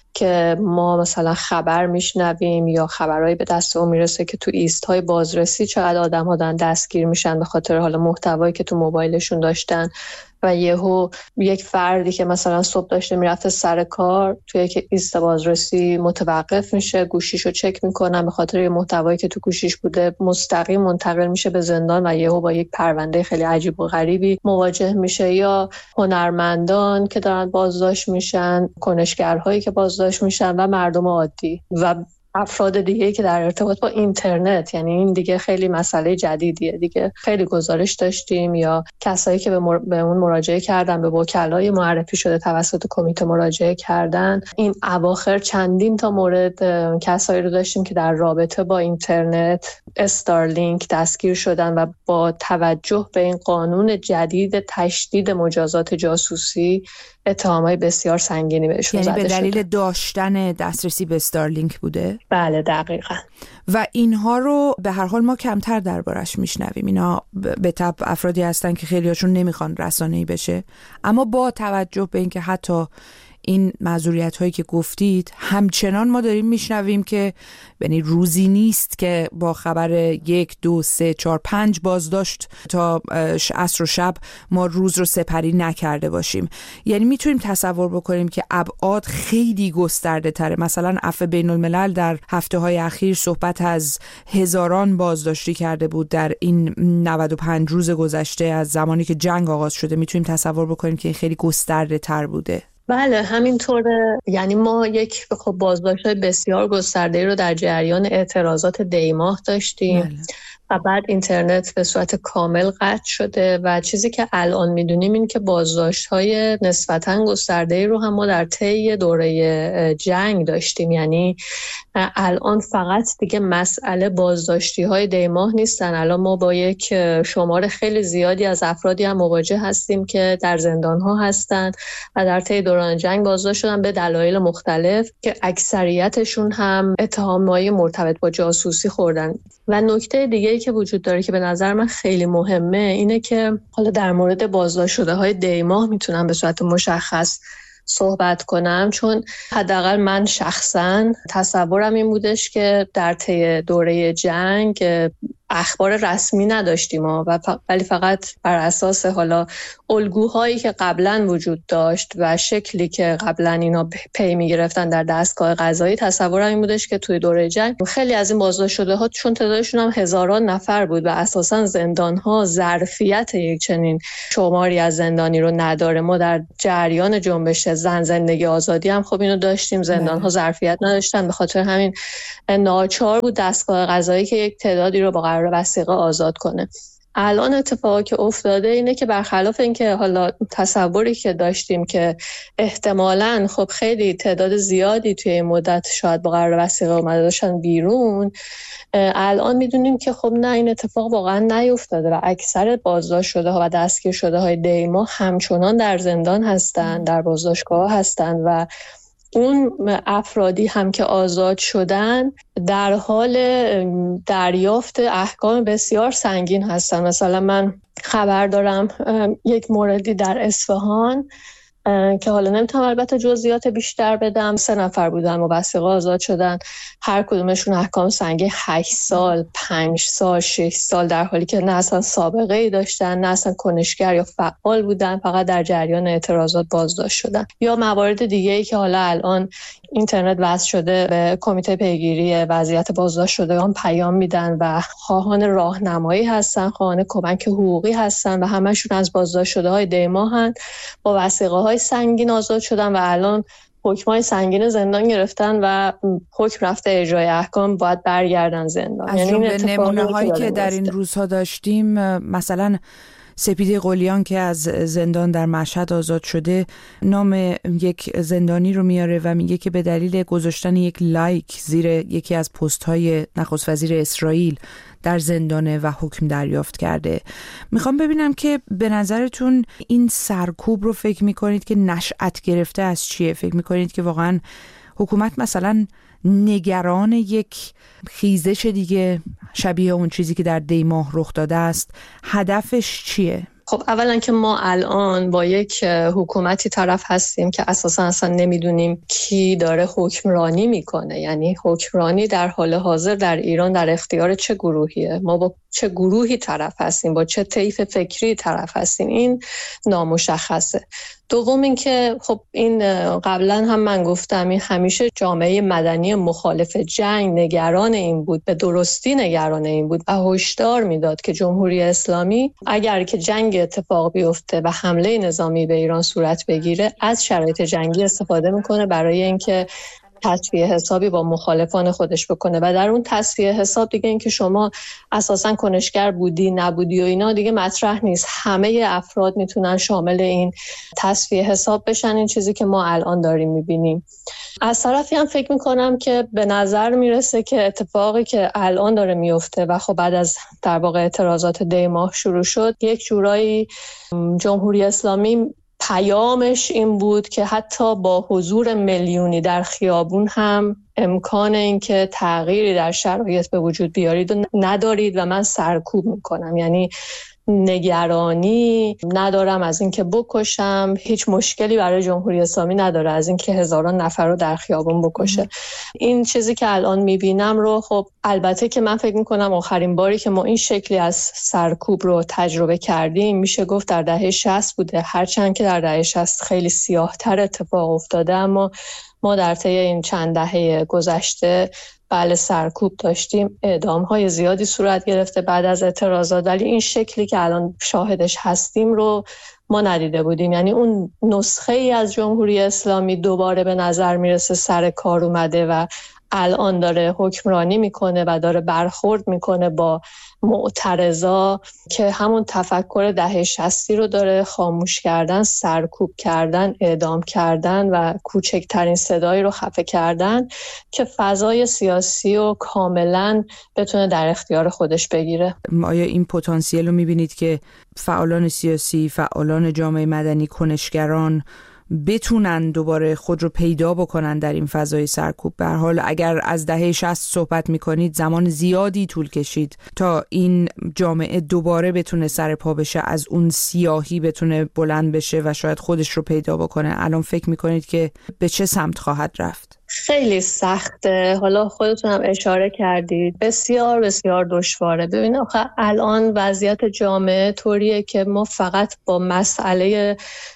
که ما مثلا خبر میشنویم یا خبرهایی به دستمون میرسه که تو ایست‌های بازرسی چقدر آدم‌ها دارن دستگیر میشن به خاطر حالا محتوایی که تو موبایلشون داشتن و یهو یک فردی که مثلا صبح داشته میرفته سر کار توی یک ایست بازرسی متوقف میشه، گوشیشو چک میکنن، به خاطر یه محتوایی که تو گوشیش بوده مستقیم منتقل میشه به زندان و یهو با یک پرونده خیلی عجیب و غریبی مواجه میشه. یا هنرمندان که دارن بازداشت میشن، کنشگرهایی که بازداشت میشن و مردم عادی و افراد دیگه که در ارتباط با اینترنت. یعنی این دیگه خیلی مسئله جدیدیه دیگه. خیلی گزارش داشتیم یا کسایی که به اون مراجعه کردن، به وکلای معرفی شده توسط کمیته مراجعه کردن. این اواخر چندین تا مورد کسایی رو داشتیم که در رابطه با اینترنت استارلینک دستگیر شدن و با توجه به این قانون جدید تشدید مجازات جاسوسی اتهامای بسیار سنگینی بهشون زده شده. یعنی به دلیل داشتن دسترسی به استارلینک بوده؟ بله دقیقاً. و اینها رو به هر حال ما کمتر دربارش میشنویم. اینا به طبع افرادی هستن که خیلیاشون نمیخوان رسانه‌ای بشه، اما با توجه به اینکه حتی این معذوریت هایی که گفتید همچنان ما داریم میشنویم که یعنی روزی نیست که با خبر 1 2 3 4 5 بازداشت تا عصر و شب ما روز رو سپری نکرده باشیم. یعنی میتونیم تصور بکنیم که ابعاد خیلی گسترده تره. مثلا عفو بین الملل در هفته های اخیر صحبت از هزاران بازداشتی کرده بود در این 95 روز گذشته از زمانی که جنگ آغاز شده. میتونیم تصور بکنیم که خیلی گسترده تر بوده. بله همینطوره. یعنی ما یک بازداشت‌های بسیار گسترده‌ای رو در جریان اعتراضات دیماه داشتیم. بله. و بعد اینترنت به صورت کامل قطع شده و چیزی که الان میدونیم این که بازداشت‌های نسبتاً گسترده‌ای رو هم ما در طی دوره جنگ داشتیم. یعنی الان فقط دیگه مسئله بازداشتی های دیماه نیستن. الان ما با یک شمار خیلی زیادی از افرادی هم مواجه هستیم که در زندان ها هستن و در طی دوران جنگ بازداشت شدن به دلایل مختلف که اکثریتشون هم اتهامای مرتبط با جاسوسی خوردن. و نکته دیگه‌ای که وجود داره که به نظر من خیلی مهمه اینه که حالا در مورد بازداشت شده های دیماه میتونم به صورت مشخص صحبت کنم، چون حداقل من شخصا تصورم این بودش که در طی دوره جنگ اخبار رسمی نداشتیم ولی فقط بر اساس حالا الگوهایی که قبلا وجود داشت و شکلی که قبلا اینا پی میگرفتن در دستگاه قضایی، تصورم این بودش که توی دوره جنگ خیلی از این بازداشت شده ها چون تعدادشون هم هزاران نفر بود و اساسا زندان ها ظرفیت یک چنین شماری از زندانی رو نداره. ما در جریان جنبش زن زندگی آزادی هم خب اینو داشتیم، زندان ها ظرفیت نداشتن، به خاطر همین ناچار بود دستگاه قضایی که یک تعدادی رو با قرار وثیقه آزاد کنه. الان اتفاقی که افتاده اینه که برخلاف اینکه حالا تصوری که داشتیم که احتمالاً خب خیلی تعداد زیادی توی این مدت شاید با قرار وثیقه اومده داشتن بیرون، الان میدونیم که خب نه، این اتفاق واقعا نیفتاده و اکثر بازداشت شده ها و دستگیر شده های دیماه همچنان در زندان هستن، در بازداشتگاه هستن و اون افرادی هم که آزاد شدن در حال دریافت احکام بسیار سنگین هستن. مثلا من خبر دارم یک موردی در اصفهان که حالا نمیتونم البته جزئیات بیشتر بدم، 3 نفر بودن و وثیقه آزاد شدن، هر کدومشون احکام سنگین 8 سال 5 سال 6 سال، در حالی که نه اصلا سابقه ای داشتن، نه اصلا کنشگر یا فعال بودن، فقط در جریان اعتراضات بازداشت شدن. یا موارد دیگه ای که حالا الان اینترنت وصل شده به کمیته پیگیری وضعیت بازداشت شدگان پیام میدن و خواهان راهنمایی هستن، خواهان کمک حقوقی هستن و همشون از بازداشت شده های دیماهن، با وثیقه های سنگین آزاد شدن و الان حکمای سنگین زندان گرفتن و حکم رفته اجرای احکام باید برگردن زندان. از جمله نمونه هایی که در این روزها داشتیم، مثلا سپیده قلیان که از زندان در مشهد آزاد شده نام یک زندانی رو میاره و میگه که به دلیل گذاشتن یک لایک زیر یکی از پست های نخست وزیر اسرائیل در زندانه و حکم دریافت کرده. میخوام ببینم که به نظرتون این سرکوب رو فکر میکنید که نشأت گرفته از چیه؟ فکر میکنید که واقعا حکومت مثلا نگران یک خیزش دیگه شبیه اون چیزی که در دیماه رخ داده است؟ هدفش چیه؟ خب اولا که ما الان با یک حکومتی طرف هستیم که اساسا اصلا نمیدونیم کی داره حکمرانی میکنه. یعنی حکمرانی در حال حاضر در ایران در اختیار چه گروهیه؟ ما با چه گروهی طرف هستیم؟ با چه طیف فکری طرف هستیم؟ این نامشخصه. دوم این که خب این قبلا هم من گفتم، این همیشه جامعه مدنی مخالف جنگ نگران این بود، به درستی نگران این بود و هشدار میداد که جمهوری اسلامی اگر که جنگ اتفاق بیفته و حمله نظامی به ایران صورت بگیره از شرایط جنگی استفاده میکنه برای اینکه تصفیه حسابی با مخالفان خودش بکنه و در اون تصفیه حساب دیگه این که شما اساساً کنشگر بودی نبودی و اینا دیگه مطرح نیست، همه افراد میتونن شامل این تصفیه حساب بشن. این چیزی که ما الان داریم میبینیم. از طرفی هم فکر میکنم که به نظر میرسه که اتفاقی که الان داره میفته و خب بعد از در واقع اعتراضات دیماه شروع شد، یک جورایی جمهوری اسلامی پیامش این بود که حتی با حضور میلیونی در خیابون هم امکان این که تغییری در شرایط به وجود بیارید و ندارید و من سرکوب میکنم. یعنی نگرانی ندارم از این که بکشم، هیچ مشکلی برای جمهوری اسلامی نداره از این که هزاران نفر رو در خیابون بکشه. این چیزی که الان میبینم رو خب البته که من فکر میکنم آخرین باری که ما این شکلی از سرکوب رو تجربه کردیم میشه گفت در دهه 60 بوده، هرچند که در دهه 60 خیلی سیاه‌تر اتفاق افتاده، اما ما در طی این چند دهه گذشته بله سرکوب داشتیم، اعدام‌های زیادی صورت گرفته بعد از اعتراضات، ولی این شکلی که الان شاهدش هستیم رو ما ندیده بودیم. یعنی اون نسخه ای از جمهوری اسلامی دوباره به نظر میرسه سر کار اومده و الان داره حکمرانی میکنه و داره برخورد میکنه با معترضا که همون تفکر دهه 60 رو داره خاموش کردن، سرکوب کردن، اعدام کردن و کوچکترین صدایی رو خفه کردن که فضای سیاسی رو کاملا بتونه در اختیار خودش بگیره. آیا این پتانسیل رو میبینید که فعالان سیاسی، فعالان جامعه مدنی، کنشگران بتونن دوباره خود رو پیدا بکنن در این فضای سرکوب؟ به هر حال اگر از دهه 60 صحبت میکنید، زمان زیادی طول کشید تا این جامعه دوباره بتونه سر پا بشه، از اون سیاهی بتونه بلند بشه و شاید خودش رو پیدا بکنه. الان فکر میکنید که به چه سمت خواهد رفت؟ خیلی سخته. حالا خودتون هم اشاره کردید، بسیار بسیار دشواره. ببینید آخه الان وضعیت جامعه طوریه که ما فقط با مسئله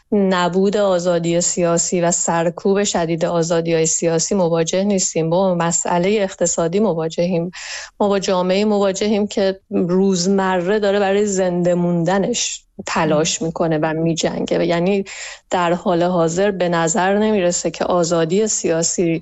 نبود آزادی سیاسی و سرکوب شدید آزادی‌های سیاسی مواجه نیستیم، با مسئله اقتصادی مواجهیم. ما با جامعه مواجهیم که روزمره داره برای زنده موندنش تلاش میکنه و میجنگه. یعنی در حال حاضر به نظر نمیرسه که آزادی سیاسی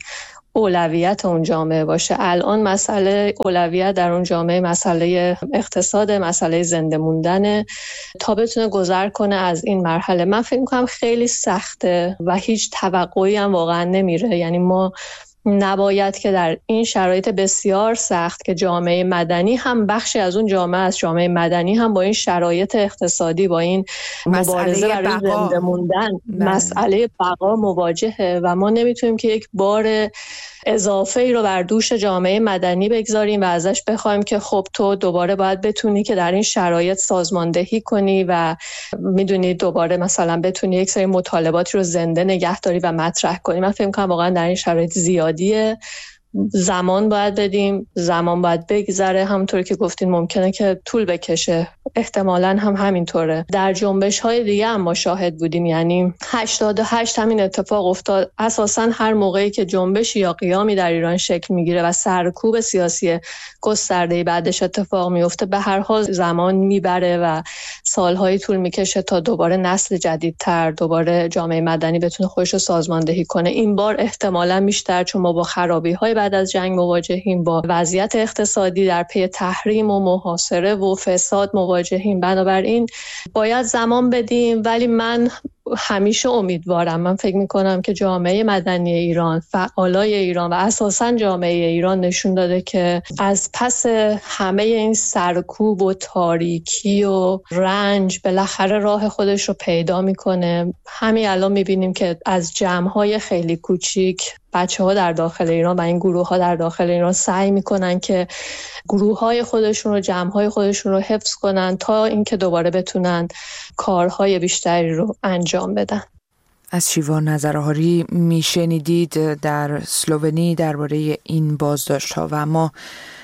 اولویت اون جامعه باشه. الان مسئله اولویت در اون جامعه مسئله اقتصاد، مسئله زنده موندن تا بتونه گذر کنه از این مرحله. من فکر میکنم خیلی سخته و هیچ توقعی هم واقعا نمیره. یعنی ما نباید که در این شرایط بسیار سخت که جامعه مدنی هم بخشی از اون جامعه است، جامعه مدنی هم با این شرایط اقتصادی، با این مبارزه برای زنده موندن، مسئله بقا مواجهه و ما نمیتونیم که یک بار اضافه ای رو بر دوش جامعه مدنی بگذاریم و ازش بخوایم که خب تو دوباره باید بتونی که در این شرایط سازماندهی کنی و میدونی دوباره مثلا بتونی یک سری مطالباتی رو زنده نگه داری و مطرح کنی. من فکر می‌کنم واقعا در این شرایط زیادیه. زمان باید بدیم، زمان باید بگذره. همونطور که گفتین ممکنه که طول بکشه، احتمالاً هم همینطوره. در جنبش‌های دیگه هم ما شاهد بودیم. یعنی 88 همین اتفاق افتاد. اساساً هر موقعی که جنبشی یا قیامی در ایران شکل میگیره و سرکوب سیاسی گسترده‌ای بعدش اتفاق میفته، به هر حال زمان میبره و سال‌های طول میکشه تا دوباره نسل جدیدتر، دوباره جامعه مدنی بتونه خودش رو سازماندهی کنه. این بار احتمالاً بیشتر، چون ما با خرابی‌های بعد از جنگ مواجهیم، با وضعیت اقتصادی در پی تحریم و محاصره و فساد مواجهیم. بنابراین باید زمان بدیم، ولی من همیشه امیدوارم. من فکر میکنم که جامعه مدنی ایران، فعالای ایران و اساساً جامعه ایران نشون داده که از پس همه این سرکوب و تاریکی و رنج بالاخره راه خودش رو پیدا میکنه. همین الان میبینیم که از جمع‌های خیلی کوچیک بچه‌ها در داخل ایران و این گروه‌ها در داخل ایران سعی میکنن که گروه‌های خودشون رو، جمع‌های خودشون رو حفظ کنن تا اینکه دوباره بتونن کارهای بیشتری رو انجام بدن. از شیوا نظرهاری میشنیدید در اسلوونی درباره این بازداشت‌ها. و اما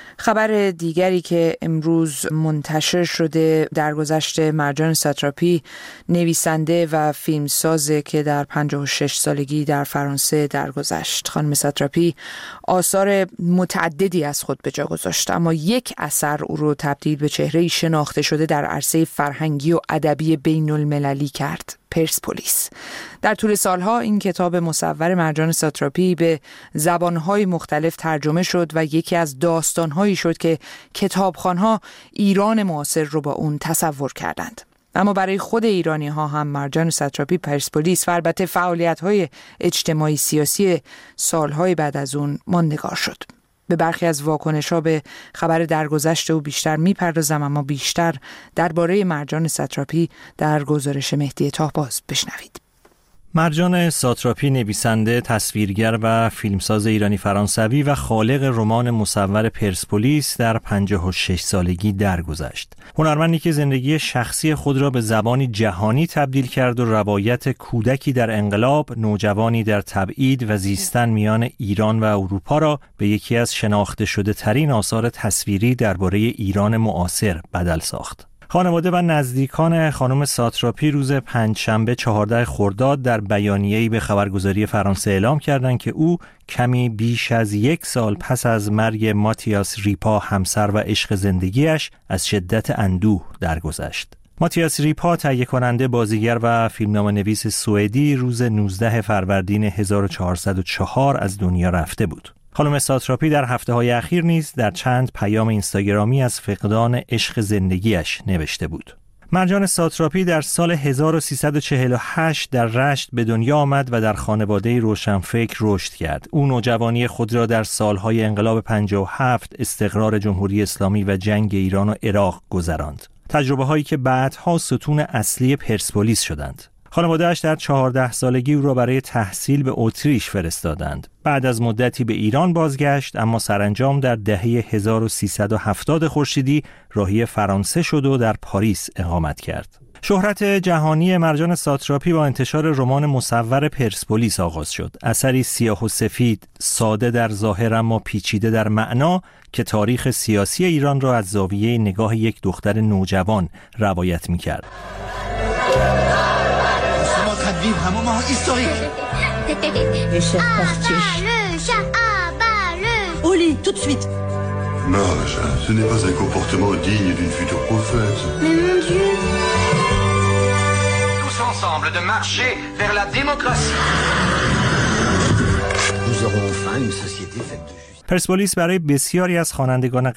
خبر دیگری که امروز منتشر شده درگذشت مرجان ساتراپی، نویسنده و فیلمسازه که در 56 سالگی در فرانسه درگذشت. خانم ساتراپی آثار متعددی از خود به جا گذاشت، اما یک اثر او رو تبدیل به چهره‌ای شناخته شده در عرصه فرهنگی و ادبی بین المللی کرد: پرسپولیس. در طول سالها این کتاب مصور مرجان ساتراپی به زبانهای مختلف ترجمه شد و یکی از داستانهایی شد که کتابخوان‌ها ایران معاصر رو با اون تصور کردند. اما برای خود ایرانی ها هم مرجان ساتراپی، پرسپولیس و البته فعالیت‌های اجتماعی سیاسی سالهای بعد از اون ماندگار شد. به برخی از واکنش‌ها به خبر درگذشت او بیشتر می‌پردازم، اما بیشتر درباره مرجان ساتراپی در گزارش مهدی تاهباز بشنوید. مرجان ساتراپی نویسنده، تصویرگر و فیلمساز ایرانی فرانسوی و خالق رمان مصور پرسپولیس در 56 سالگی درگذشت. هنرمندی که زندگی شخصی خود را به زبانی جهانی تبدیل کرد و روایت کودکی در انقلاب، نوجوانی در تبعید و زیستن میان ایران و اروپا را به یکی از شناخته شده ترین آثار تصویری درباره ایران معاصر بدل ساخت. خانواده و نزدیکان خانم ساتراپی روز پنجشنبه 14 خرداد در بیانیه‌ای به خبرگزاری فرانسه اعلام کردند که او کمی بیش از 1 سال پس از مرگ ماتیاس ریپا، همسر و عشق زندگیش، از شدت اندوه درگذشت. ماتیاس ریپا، تهیه کننده، بازیگر و فیلمنامه‌نویس سوئدی، روز 19 فروردین 1404 از دنیا رفته بود. خانم ساتراپی در هفته‌های اخیر نیز در چند پیام اینستاگرامی از فقدان عشق زندگیش نوشته بود. مرجان ساتراپی در سال 1348 در رشت به دنیا آمد و در خانواده روشنفکر رشد کرد. او نوجوانی خود را در سالهای انقلاب 57، استقرار جمهوری اسلامی و جنگ ایران و عراق گذراند. تجربه هایی که بعدها ستون اصلی پرسپولیس شدند. خانواده‌اش در 14 سالگی او را برای تحصیل به اتریش فرستادند. بعد از مدتی به ایران بازگشت، اما سرانجام در دهه 1370 خورشیدی راهی فرانسه شد و در پاریس اقامت کرد. شهرت جهانی مرجان ساتراپی با انتشار رمان مصور پرسپولیس آغاز شد. اثری سیاه و سفید، ساده در ظاهر اما پیچیده در معنا که تاریخ سیاسی ایران را از زاویه نگاه یک دختر نوجوان روایت می‌کرد. Vivre un moment historique. Au lit, tout de suite. Mage, ce n'est pas un comportement digne d'une future prophète. Mais mon Dieu. Tous ensemble de marcher vers la démocratie. Nous aurons enfin une société faite de justice. پرسپولیس برای بسیاری از خوانندگان